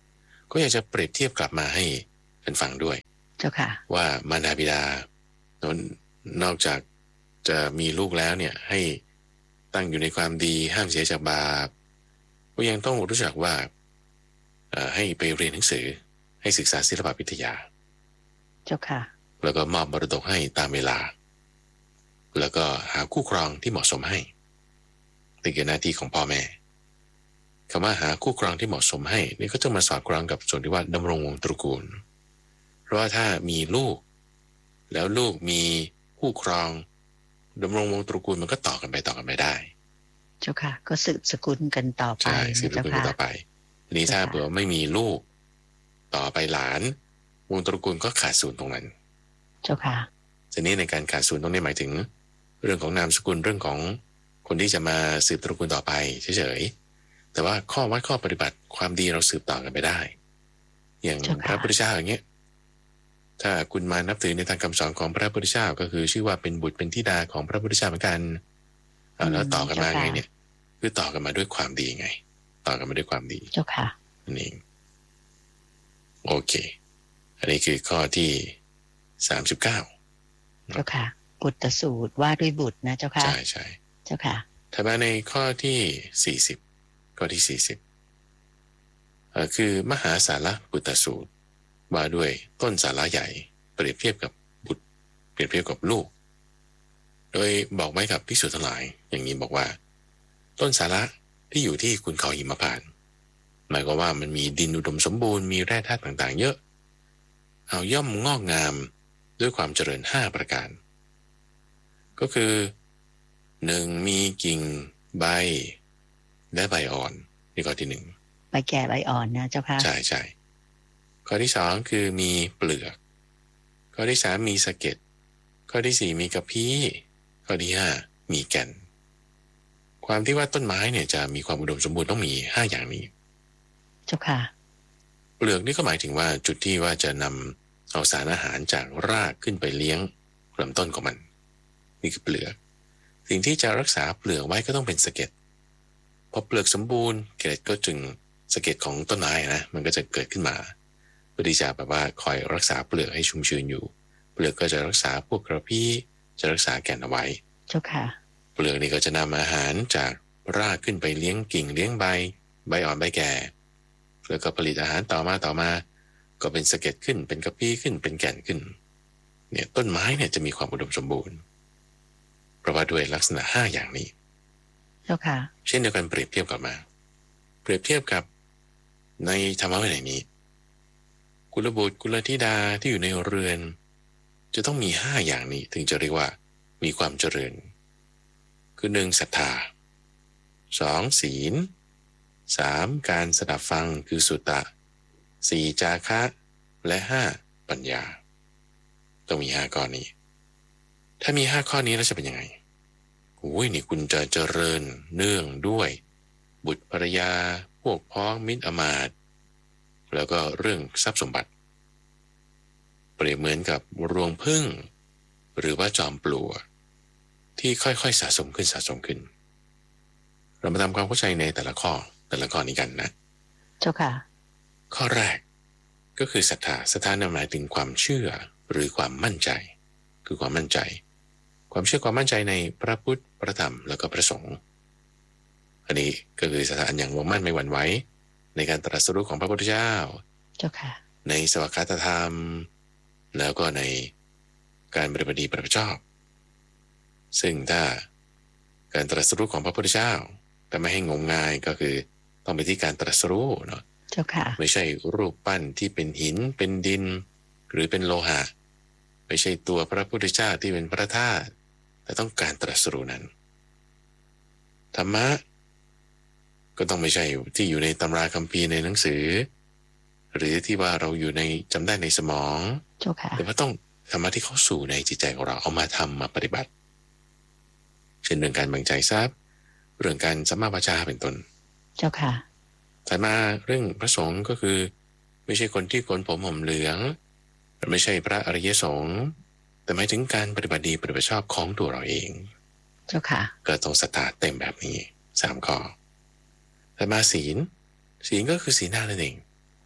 ก็อยากจะเปรียบเทียบกลับมาให้ท่านฟังด้วยเจ้าค่ะว่ามารดาบิดานอกจากจะมีลูกแล้วเนี่ยให้ตั้งอยู่ในความดีห้ามเสียจากบาปก็ยังต้องรู้จักว่าให้ไปเรียนหนังสือให้ศึกษาศิลปวิทยาเจ้าค่ะแล้วก็มอบมรดกให้ตามเวลาแล้วก็หาคู่ครองที่เหมาะสมให้นี่คือหน้าที่ของพ่อแม่คำว่าหาคู่ครองที่เหมาะสมให้นี่ก็จะมาสอดคล้องกับส่วนที่ว่าดำรงวงศ์ตระกูลเพราะว่าถ้ามีลูกแล้วลูกมีคู่ครองดำรงวงศ์ตระกูลมันก็ต่อกันไปได้เจ้าค่ะก็สืบสกุลกันต่อไปใช่สืบสกุลกันต่อไปทีนี้ถ้าเผื่อไม่มีลูกต่อไปหลานวงศ์ตระกูลก็ขาดศูนย์ตรงนั้นเจ้าค่ะทีนี้ในการขาดศูนย์ตรงนี้หมายถึงเรื่องของนามสกุลเรื่องของคนที่จะมาสืบตระกูลต่อไปเฉยๆแต่ว่าข้อวัดข้อปฏิบัติความดีเราสืบต่อกันไปได้อย่างพระพุทธเจ้าอย่างเงี้ยถ้าคุณมานับถือในทางคำสอนของพระพุทธเจ้าก็คือชื่อว่าเป็นบุตรเป็นธิดาของพระพุทธเจ้าเหมือนกันแล้วต่อกันมาไงเนี่ยคือต่อกันมาด้วยความดีไงต่อกันมาด้วยความดีเจ้าค่ะนั่นเองโอเคอันนี้คือข้อที่39เจ้าค่ะบุตรสูตรว่าด้วยบุตรนะเจ้าค่ะใช่เจ้าค่ะถัดมาในข้อที่40ข้อที่40คือมหาสาระบุตรสูตรว่าด้วยต้นสาระใหญ่เปรียบเทียบกับบุตรเปรียบเทียบกับลูกโดยบอกไว้กับภิกษุทั้งหลายอย่างนี้บอกว่าต้นสาระที่อยู่ที่ขุนเขาหิมพานต์หมายความว่ามันมีดินอุดมสมบูรณ์มีแร่ธาตุต่างๆเยอะเอาย่อมงอกงามด้วยความเจริญ5ประการก็คือ1มีกิ่งใบและใบอ่อนนี่ข้อที่1 ใบแก่ใบอ่อนนะเจ้าค่ะใช่ข้อที่2คือมีเปลือกข้อที่3มีสะเก็ดข้อที่4มีกระพี้ข้อที่5มีแก่นความที่ว่าต้นไม้เนี่ยจะมีความอุดมสมบูรณ์ต้องมี5อย่างนี้เจ้าค่ะเปลือกนี่ก็หมายถึงว่าจุดที่ว่าจะนำเอาสารอาหารจากรากขึ้นไปเลี้ยงลำต้นของมันนี่คือเปลือกสิ่งที่จะรักษาเปลือกไว้ก็ต้องเป็นสะเก็ดพอเปลือกสมบูรณ์เกล็ดก็จึงสะเก็ดของต้นไม้นะมันก็จะเกิดขึ้นมาเพื่อที่จะแบบว่าคอยรักษาเปลือกให้ชุ่มชื้นอยู่เปลือกก็จะรักษาพวกกระพี้จะรักษาแก่นเอาไว้เจ้าค่ะเปลือกนี่ก็จะนำอาหารจากรากขึ้นไปเลี้ยงกิ่งเลี้ยงใบอ่อนใบแก่แล้วก็ผลิตอาหารต่อมาก็เป็นสะเก็ดขึ้นเป็นกระพี้ขึ้นเป็นแก่นขึ้นเนี่ยต้นไม้เนี่ยจะมีความอุดมสมบูรณ์เพราะว่าด้วยลักษณะ5อย่างนี้เจ้าค่ะเช่นเดียวกันเปรียบเทียบกับมาเปรียบเทียบกับในธรรมะวินัยนี้กุลบุตรกุลธิดาที่อยู่ในเรือนจะต้องมี5อย่างนี้ถึงจะเรียกว่ามีความเจริญคือ1ศรัทธา2ศีล3การสดับฟังคือสุตตะ4จาคะและ5ปัญญาต้องมี5ข้อนี้ถ้ามี5ข้อนี้แล้วจะเป็นยังไงโอ้ยนี่คุณจะเจริญเนื่องด้วยบุตรภรรยาพวกพ้องมิตรอมาตย์แล้วก็เรื่องทรัพย์สมบัติเปรียบเหมือนกับรวงผึ้งหรือว่าจอมปลวกที่ค่อยๆสะสมขึ้นเรามาทำความเข้าใจในแต่ละข้อนี้กันนะเจ้าค่ะข้อแรกก็คือศรัทธาหมายถึงความเชื่อหรือความมั่นใจคือความมั่นใจความเชื่อความมั่นใจในพระพุทธพระธรรมแล้วก็พระสงฆ์อันนี้ก็คือศรัทธาอย่างวงมั่นไม่หวั่นไหวในการตรัสรู้ของพระพุทธเจ้าเจ้าค่ะในสวากขาตธรรมแล้วก็ในการปฏิบัติดีปฏิบัติชอบซึ่งถ้าการตรัสรู้ของพระพุทธเจ้าแต่ไม่ให้งมงายก็คือต้องไปที่การตรัสรู้เนาะเจ้าค่ะไม่ใช่รูปปั้นที่เป็นหินเป็นดินหรือเป็นโลหะไม่ใช่ตัวพระพุทธเจ้าที่เป็นพระธาตุแต่ต้องการตรัสรู้นั้นธรรมะก็ต้องไม่ใช่ที่อยู่ในตำราคัมภีร์ในหนังสือหรือที่ว่าเราอยู่ในจำได้ในสมองแต่ว่าต้องธรรมะที่เข้าสู่ในจิตใจของเราเอามาทำมาปฏิบัติเช่นเรื่องการแบ่งใจทรัพย์เรื่องการสัมมาปัญญาเป็นต้นเจ้าค่ะถัดมาเรื่องพระสงฆ์ก็คือไม่ใช่คนที่โกนผมห่มเหลืองไม่ใช่พระอริยสงฆ์แต่หมายถึงการปฏิบัติดีปฏิบัติชอบของตัวเราเองเจ้าค่ะก็ต้องศรัทธาเต็มแบบนี้3ข้อถัดมาศีลก็คือศีล5นั่นเอง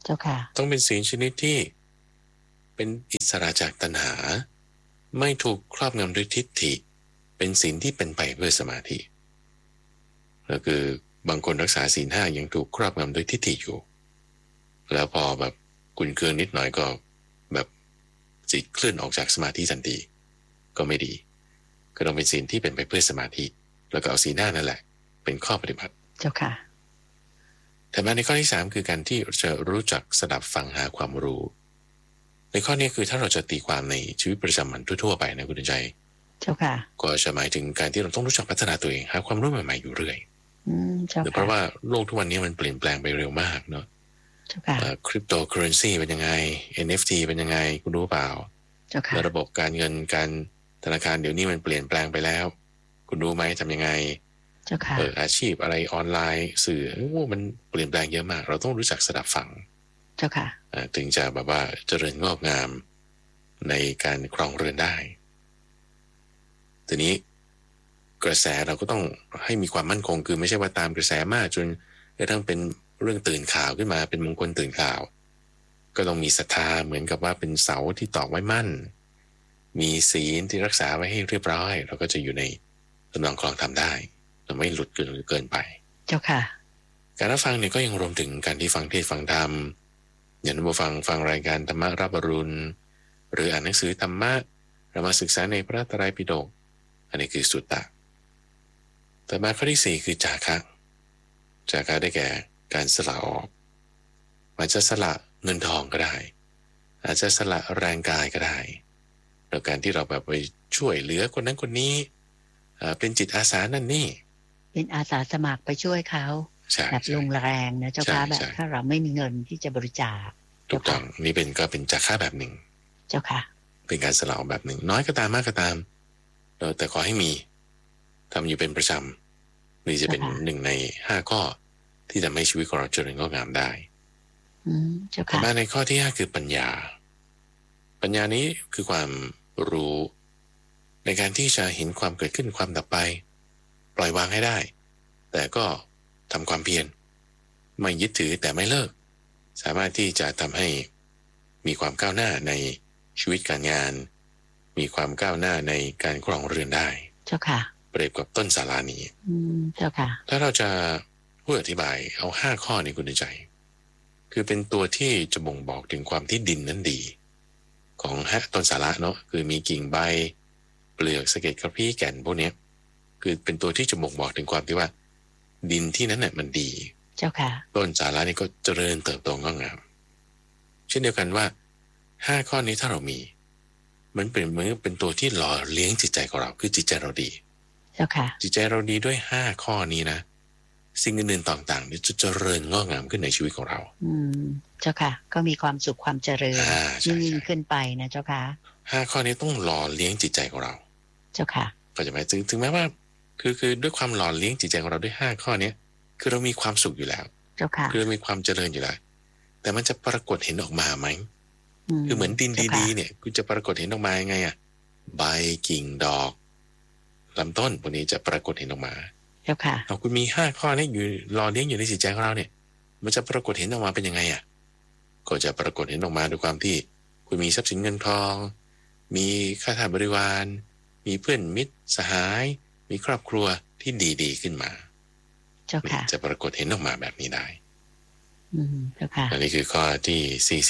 เจ้าค่ะต้องเป็นศีลชนิดที่เป็นอิสระจากตัณหาไม่ถูกครอบงำด้วยทิฏฐิเป็นศีลที่เป็นไปเพื่อสมาธิแล้วคือบางคนรักษาศีล5ยังถูกครอบงำด้วยทิฏฐิอยู่แล้วพอแบบกุนเคืองนิดหน่อยก็แบบจิตเคลื่อนออกจากสมาธิทันทีก็ไม่ดีก็ต้องเป็นศีลที่เป็นไปเพื่อสมาธิแล้วก็เอาศีล5นั่นแหละเป็นข้อปฏิบัติเจ้าค่ะแต่มาในข้อที่3คือการที่จะรู้จักสดับฟังหาความรู้ในข้อนี้คือถ้าเราจะตีความในชีวิตประจำวันทั่วๆไปนะคุณใจเจ้าค่ะก็จะหมายถึงการที่เราต้องรู้จักพัฒนาตัวเองหาความรู้ใหม่ๆอยู่เรื่อยเพราะว่าโลกทุกวันนี้มันเปลี่ยนแปลงไปเร็วมากเนาะคริปโตเคอเรนซีเป็นยังไง NFT เป็นยังไงคุณรู้เปล่าแล้วระบบการเงินการธนาคารเดี๋ยวนี้มันเปลี่ยนแปลงไปแล้วคุณรู้ไหมทำยังไงอาชีพอะไรออนไลน์สื่อมันเปลี่ยนแปลงเยอะมากเราต้องรู้จักสดับฟังเจ้าค่ะถึงจะแบบว่าเจริญงอกงามในการครองเรือนได้ทีนี้กระแสเราก็ต้องให้มีความมั่นคงคือไม่ใช่ว่าตามกระแสมากจนกระทั่งเป็นเรื่องตื่นข่าวขึ้นมาเป็นมงคลตื่นข่าวก็ต้องมีศรัทธาเหมือนกับว่าเป็นเสาที่ตอกไว้มั่นมีศีลที่รักษาไว้ให้เรียบร้อยเราก็จะอยู่ในตำแหน่งครองธรรมได้เราไม่หลุดเกินไปเจ้าค่ะการรับฟังเนี่ยก็ยังรวมถึงการที่ฟังเทศน์ฟังธรรมอย่างนั้นฟังรายการธรรมะรับอรุณหรืออ่านหนังสือธรรมะเรามาศึกษาในพระไตรปิฎกอันนี้คือสุตตะแต่มาข้อที่4คือจาคะได้แก่การสละออกอาจจะสละเงินทองก็ได้อาจจะสละแรงกายก็ได้โดยการที่เราแบบไปช่วยเหลือคนนั้นคนนี้เป็นจิตอาสานั่นนี่เป็นอาสาสมัครไปช่วยเขาแบบลงแรงนะเจ้าค่ะแบบถ้าเราไม่มีเงินที่จะบริจาคถูกต้องนี่ก็เป็นจาคะแบบหนึ่งเจ้าค่ะเป็นการสละแบบหนึ่งน้อยก็ตามมากก็ตามแต่ขอให้มีทำอยู่เป็นประจำนี่จะเป็น1ใน5ข้อที่ทำให้ชีวิตของเราเจริญงอกงามได้แต่มาในข้อที่5คือปัญญานี้คือความรู้ในการที่จะเห็นความเกิดขึ้นความดับไปปล่อยวางให้ได้แต่ก็ทำความเพียรไม่ยึดถือแต่ไม่เลิกสามารถที่จะทำให้มีความก้าวหน้าในชีวิตการงานมีความก้าวหน้าในการครองเรือนได้เจ้าค่ะเปรียบกับต้นสารานี้เจ้าค่ะถ้าเราจะพูดอธิบายเอา5ข้อนี้คุณใจคือเป็นตัวที่จะบ่งบอกถึงความที่ดินนั้นดีของต้นสาระเนาะคือมีกิ่งใบเปลือกสะเก็ดกระพี้แก่นพวกนี้คือเป็นตัวที่จะบ่งบอกถึงความที่ว่าดินที่นั้นน่ะมันดีเจ้าค่ะต้นสาระนี่ก็เจริญเติบโตงอกงามเช่นเดียวกันว่า5ข้อนี้ถ้าเรามีมันเป็นตัวที่หล่อเลี้ยงจิตใจของเราคือจิตใจเราดีเจ้าค่ะจิตใจเราดีด้วย5ข้อนี้นะสิ่งอื่นๆต่างๆนี่จะเจริญงอกงามขึ้นในชีวิตของเราเจ้าค่ะก็มีความสุขความเจริญยิ่งขึ้นไปนะเจ้าค่ะ 5ข้อนี้ต้องหล่อเลี้ยงจิตใจของเราเจ้าค่ะก็จะหมายถึงแม้ว่าคือด้วยความหล่อเลี้ยงจิตใจของเราด้วย5ข้อนี้คือเรามีความสุขอยู่แล้วเจ้าค่ะคือมีความเจริญอยู่แล้วแต่มันจะปรากฏเห็นออกมาไหมคือเหมือนดินดีๆเนี่ยคุณจะปรากฏเห็นออกมายังไงอ่ะใบกิ่งดอกลำต้นพวกนี้จะปรากฏเห็นออกมาเจ้าค่ะเอาคุณมี5ข้อนี้อยู่หล่อเลี้ยงอยู่ในจิตใจของเราเนี่ยมันจะปรากฏเห็นออกมาเป็นยังไงอ่ะก็จะปรากฏเห็นออกมาด้วยความที่คุณมีทรัพย์สินเงินทองมีข้าทาสบริวารมีเพื่อนมิตรสหายมีครอบครัวที่ดีๆขึ้นมาเจ้าค่ะจะปรากฏเห็นออกมาแบบนี้ได้เจ้าค่ะอันนี้คือข้อที่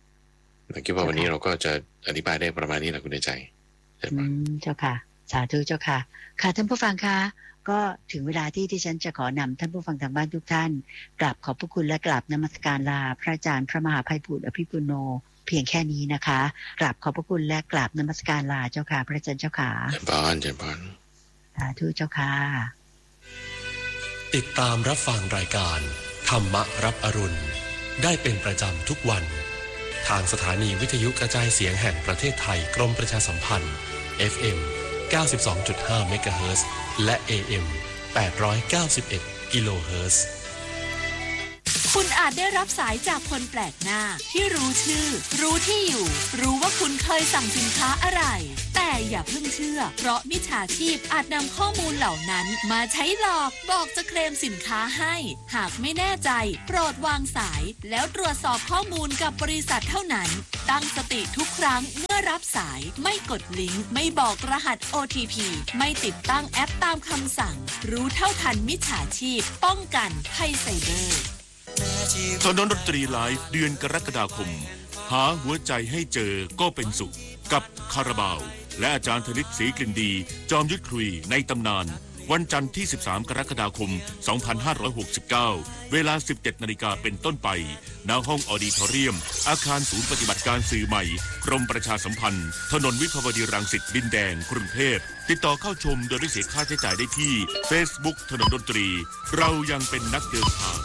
40คิดว่าวันนี้เราก็จะอธิบายได้ประมาณนี้แหละคุณใจเจ้าค่ะสาธุเจ้าค่ะค่ะท่านผู้ฟังคะก็ถึงเวลาที่ฉันจะขอนำท่านผู้ฟังทางบ้านทุกท่านกราบขอบพระคุณและกราบนมัสการลาพระอาจารย์พระมหาไพบูลย์อภิปุโนเพียงแค่นี้นะคะกราบขอบพระคุณและกราบนมัสการลาเจ้าค่ะพระอาจารย์เจ้าค่ะเจริญพรสาธุเจ้าค่ะติดตามรับฟังรายการธรรมะรับอรุณได้เป็นประจำทุกวันทางสถานีวิทยุกระจายเสียงแห่งประเทศไทยกรมประชาสัมพันธ์ FM 92.5 เมกะเฮิรตซ์และ AM 891 กิโลเฮิรตซ์คุณอาจได้รับสายจากคนแปลกหน้าที่รู้ชื่อรู้ที่อยู่รู้ว่าคุณเคยสั่งสินค้าอะไรแต่อย่าเพิ่งเชื่อเพราะมิจฉาชีพอาจนำข้อมูลเหล่านั้นมาใช้หลอกบอกจะเคลมสินค้าให้หากไม่แน่ใจโปรดวางสายแล้วตรวจสอบข้อมูลกับบริษัทเท่านั้นตั้งสติทุกครั้งเมื่อรับสายไม่กดลิงก์ไม่บอกรหัส OTP ไม่ติดตั้งแอปตามคำสั่งรู้เท่าทันมิจฉาชีพป้องกันภัยไซเบอร์ถนนดนตรีไลฟ์เดือนกรกฎาคมหาหัวใจให้เจอก็เป็นสุขกับคาราบาวและอาจารย์ธนิตศรีกลิ่นดีจอมยุทธคุยในตำนานวันจันทร์ที่13กรกฎาคม2569เวลา 17:00 น.เป็นต้นไปณห้องออดิทอเรียมอาคารศูนย์ปฏิบัติการสื่อใหม่กรมประชาสัมพันธ์ถนนวิภาวดีรังสิตดินแดงกรุงเทพติดต่อเข้าชมโดยไม่เสียค่าใช้จ่ายได้ที่ Facebook ถนนดนตรีเรายังเป็นนักเดินทาง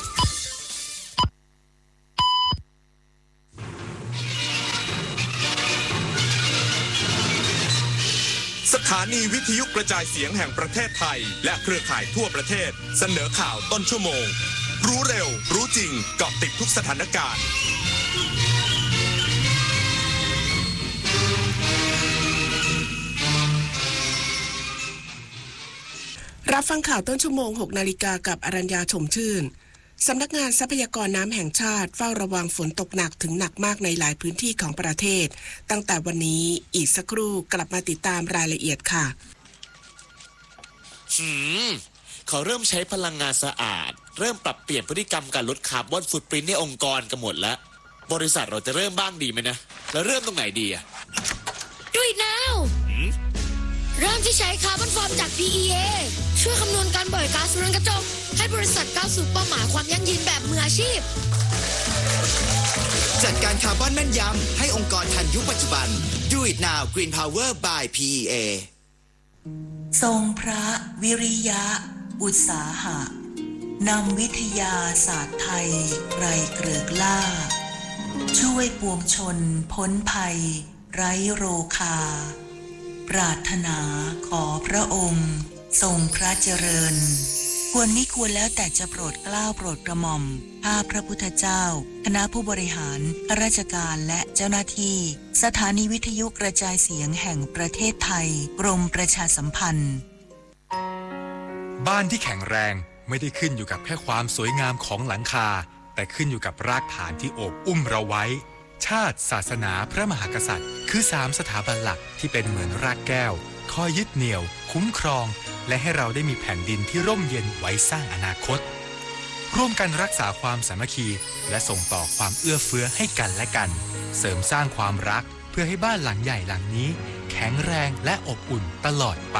สถานีวิทยุกระจายเสียงแห่งประเทศไทยและเครือข่ายทั่วประเทศเสนอข่าวต้นชั่วโมงรู้เร็วรู้จริงเกาะติดทุกสถานการณ์รับฟังข่าวต้นชั่วโมง 6 นาฬิกากับอรัญญาชมชื่นสำนักงานทรัพยากรน้ำแห่งชาติเฝ้าระวังฝนตกหนักถึงหนักมากในหลายพื้นที่ของประเทศตั้งแต่วันนี้อีกสักครู่กลับมาติดตามรายละเอียดค่ะเขาเริ่มใช้พลังงานสะอาดเริ่มปรับเปลี่ยนพฤติกรรมการลดคาร์บอนฟุตปรินท์ในองค์กรกันหมดแล้วบริษัทเราจะเริ่มบ้างดีไหมนะแล้วเริ่มตรงไหนดีอะ Do it now เริ่มที่ใช้คาร์บอนฟอร์มจาก PEA ช่วยคำนวณการปล่อยก๊าซเรือนกระจกให้บริษัทก้าวสู่เป้าหมายความยั่งยืนแบบมืออาชีพจัดการคาร์บอนแม่นยำให้องค์กรทันยุคปัจจุบัน Do it now Green Power by PEA ทรงพระวิริยะอุตสาหะนำวิทยาศาสตร์ไทยไกรเกริกล่าช่วยปวงชนพ้นภัยไร้โรคาปรารถนาขอพระองค์ทรงพระเจริญควรมิควรแล้วแต่จะโปรดเกล้าโปรดกระหม่อมข้าพระพุทธเจ้าคณะผู้บริหารข้าราชการและเจ้าหน้าที่สถานีวิทยุกระจายเสียงแห่งประเทศไทยกรมประชาสัมพันธ์บ้านที่แข็งแรงไม่ได้ขึ้นอยู่กับแค่ความสวยงามของหลังคาแต่ขึ้นอยู่กับรากฐานที่โอบอุ้มเราไว้ชาติศาสนาพระมหากษัตริย์คือ3สถาบันหลักที่เป็นเหมือนรากแก้วคอยยึดเหนี่ยวคุ้มครองและให้เราได้มีแผ่นดินที่ร่มเย็นไว้สร้างอนาคตร่วมกันรักษาความสามัคคีและส่งต่อความเอื้อเฟื้อให้กันและกันเสริมสร้างความรักเพื่อให้บ้านหลังใหญ่หลังนี้แข็งแรงและอบอุ่นตลอดไป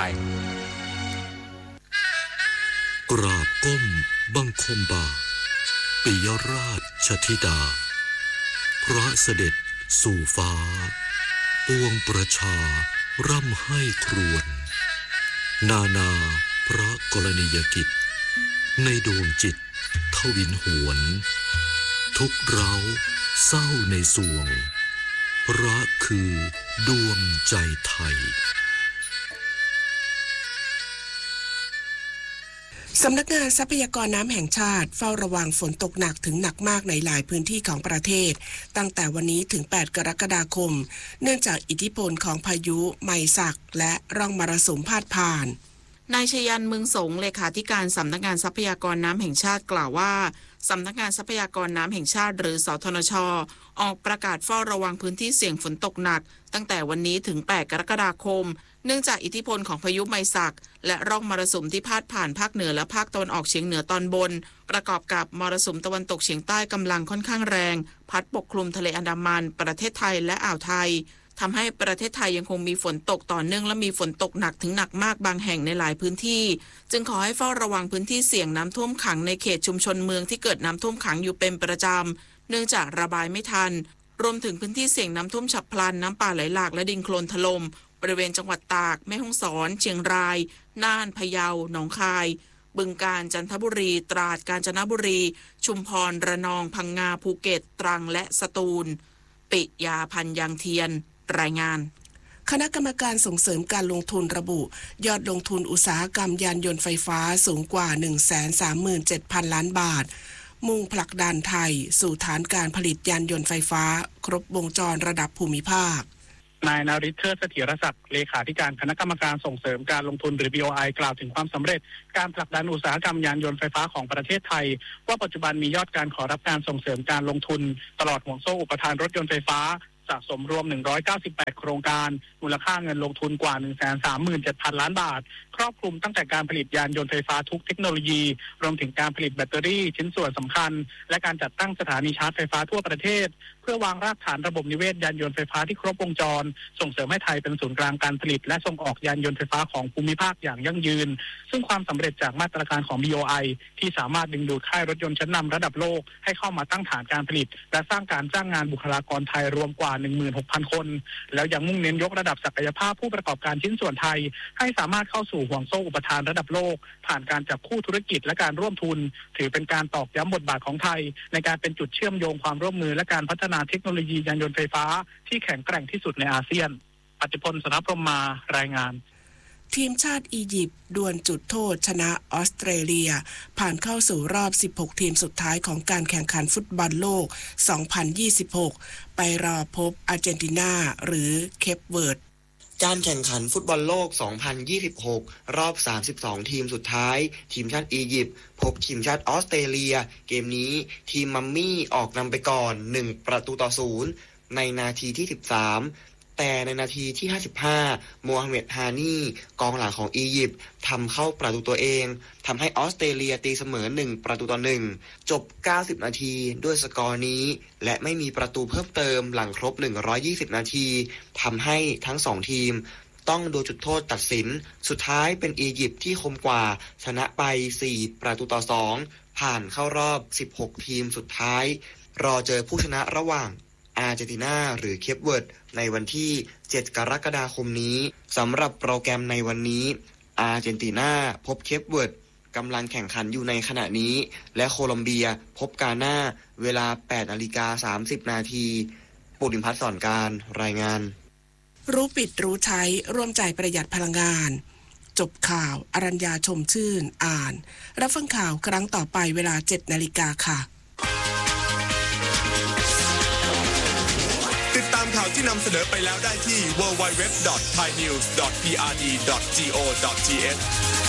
กราบก้มบังคมบ่าปิยราชธิดาพระเสด็จสู่ฟ้าปวงประชาร่ำให้ครวญนานาพระกรณียกิจในดวงจิตทวินหวนทุกเร้าเศร้าในสวงพระคือดวงใจไทยสำนักงานทรัพยากรน้ำแห่งชาติเฝ้าระวังฝนตกหนักถึงหนักมากในหลายพื้นที่ของประเทศตั้งแต่วันนี้ถึง8กรกฎาคมเนื่องจากอิทธิพลของพายุไมซักและร่องมรสุมพาดผ่านนายชยัน เมืองสงเลขาธิการสำนักงานทรัพยากรน้ำแห่งชาติกล่าวว่าสำนักงานทรัพยากรน้ำแห่งชาติหรือสทนช.ออกประกาศเฝ้าระวังพื้นที่เสี่ยงฝนตกหนักตั้งแต่วันนี้ถึง8กรกฎาคมเนื่องจากอิทธิพลของพายุไมซักและร่องมรสุมที่พาดผ่านภาคเหนือและภาคตะวันออกเฉียงเหนือตอนบนประกอบกับมรสุมตะวันตกเฉียงใต้กำลังค่อนข้างแรงพัดปกคลุมทะเลอันดามันประเทศไทยและอ่าวไทยทำให้ประเทศไทยยังคงมีฝนตกต่อเนื่องและมีฝนตกหนักถึงหนักมากบางแห่งในหลายพื้นที่จึงขอให้เฝ้าระวังพื้นที่เสี่ยงน้ำท่วมขังในเขตชุมชนเมืองที่เกิดน้ำท่วมขังอยู่เป็นประจำเนื่องจากระบายไม่ทันรวมถึงพื้นที่เสี่ยงน้ำท่วมฉับพลันน้ำป่าไหลหลากและดินโคลนถล่มบริเวณจังหวัดตากแม่ฮ่องสอนเชียงรายน่านพะเยาหนองคายบึงกาฬจันทบุรีตราดกาญจนบุรีชุมพรระนองพังงาภูเก็ตตรังและสตูลปิยาพันธ์ยังเทียนรายงานคณะกรรมการส่งเสริมการลงทุนระบุยอดลงทุนอุตสาหกรรมยานยนต์ไฟฟ้าสูงกว่า 137,000 ล้านบาทมุ่งผลักดันไทยสู่ฐานการผลิตยานยนต์ไฟฟ้าครบวงจรระดับภูมิภาคนายนฤทธิ์ เทิดเสถียรศักดิ์เลขาธิการคณะกรรมการส่งเสริมการลงทุนหรือ BOI กล่าวถึงความสำเร็จการผลักดันอุตสาหกรรมยานยนต์ไฟฟ้าของประเทศไทยว่าปัจจุบันมียอดการขอรับการส่งเสริมการลงทุนตลอดห่วงโซ่อุปทานรถยนต์ไฟฟ้าสะสมรวม198โครงการมูลค่าเงินลงทุนกว่า 137,000 ล้านบาทครอบคลุมตั้งแต่การผลิตยานยนต์ไฟฟ้าทุกเทคโนโลยีรวมถึงการผลิตแบตเตอรี่ชิ้นส่วนสำคัญและการจัดตั้งสถานีชาร์จไฟฟ้าทั่วประเทศเพื่อวางรากฐานระบบนิเวศยานยนต์ไฟฟ้าที่ครบวงจรส่งเสริมให้ไทยเป็นศูนย์กลางการผลิตและส่งออกยานยนต์ไฟฟ้าของภูมิภาคอย่างยั่งยืนซึ่งความสำเร็จจากมาตรการของ BOI ที่สามารถดึงดูดค่ายรถยนต์ชั้นนำระดับโลกให้เข้ามาตั้งฐานการผลิตและสร้างการจ้างงานบุคลากรไทยรวมกว่า 16,000 คนแล้วยังมุ่งเน้นยกระดับศักยภาพผู้ประกอบการชิ้นส่วนไทยให้สามารถเข้าสู่ห่วงโซ่อุปทานระดับโลกผ่านการจับคู่ธุรกิจและการร่วมทุนถือเป็นการตอกย้ำบทบาทของไทยในการเป็นจุดเชื่อมโยงความร่วมมือและการพัฒนาเทคโนโลยียานยนต์ไฟฟ้าที่แข็งแกร่งที่สุดในอาเซียนปัจจุพล สนพรหมารายงานทีมชาติอียิปต์ดวลจุดโทษชนะออสเตรเลียผ่านเข้าสู่รอบ16ทีมสุดท้ายของการแข่งขันฟุตบอลโลก 2026 ไปรอพบอาร์เจนตินาหรือเคปเวิร์ดการแข่งขันฟุตบอลโลก 2026 รอบ 32 ทีมสุดท้ายทีมชาติอียิปต์พบทีมชาติออสเตรเลียเกมนี้ทีมมัมมี่ออกนำไปก่อน1-0ในนาทีที่13แต่ในนาทีที่55โมฮัมเหม็ดฮานีกองหลังของอียิปต์ทำเข้าประตูตัวเองทำให้ออสเตรเลียตีเสมอ1-1จบ90นาทีด้วยสกอร์นี้และไม่มีประตูเพิ่มเติมหลังครบ120นาทีทำให้ทั้ง2ทีมต้องโดนจุดโทษตัดสินสุดท้ายเป็นอียิปต์ที่คมกว่าชนะไป4-2ผ่านเข้ารอบ16ทีมสุดท้ายรอเจอผู้ชนะระหว่างอาร์เจนตินาหรือเคปเวิร์ดในวันที่7กรกฎาคมนี้สำหรับโปรแกรมในวันนี้อาร์เจนตินาพบเคปเวิร์ดกำลังแข่งขันอยู่ในขณะนี้และโคลอมเบียพบกาน่าเวลา 8:30 น.ปุริมพัฒน์สอนการรายงานรู้ปิดรู้ใช้ร่วมใจประหยัดพลังงานจบข่าวอรัญญาชมชื่นอ่านรับฟังข่าวครั้งต่อไปเวลา 7 นาฬิกาค่ะติดตามข่าวที่นำเสนอไปแล้วได้ที่ www.thainews.prd.go.th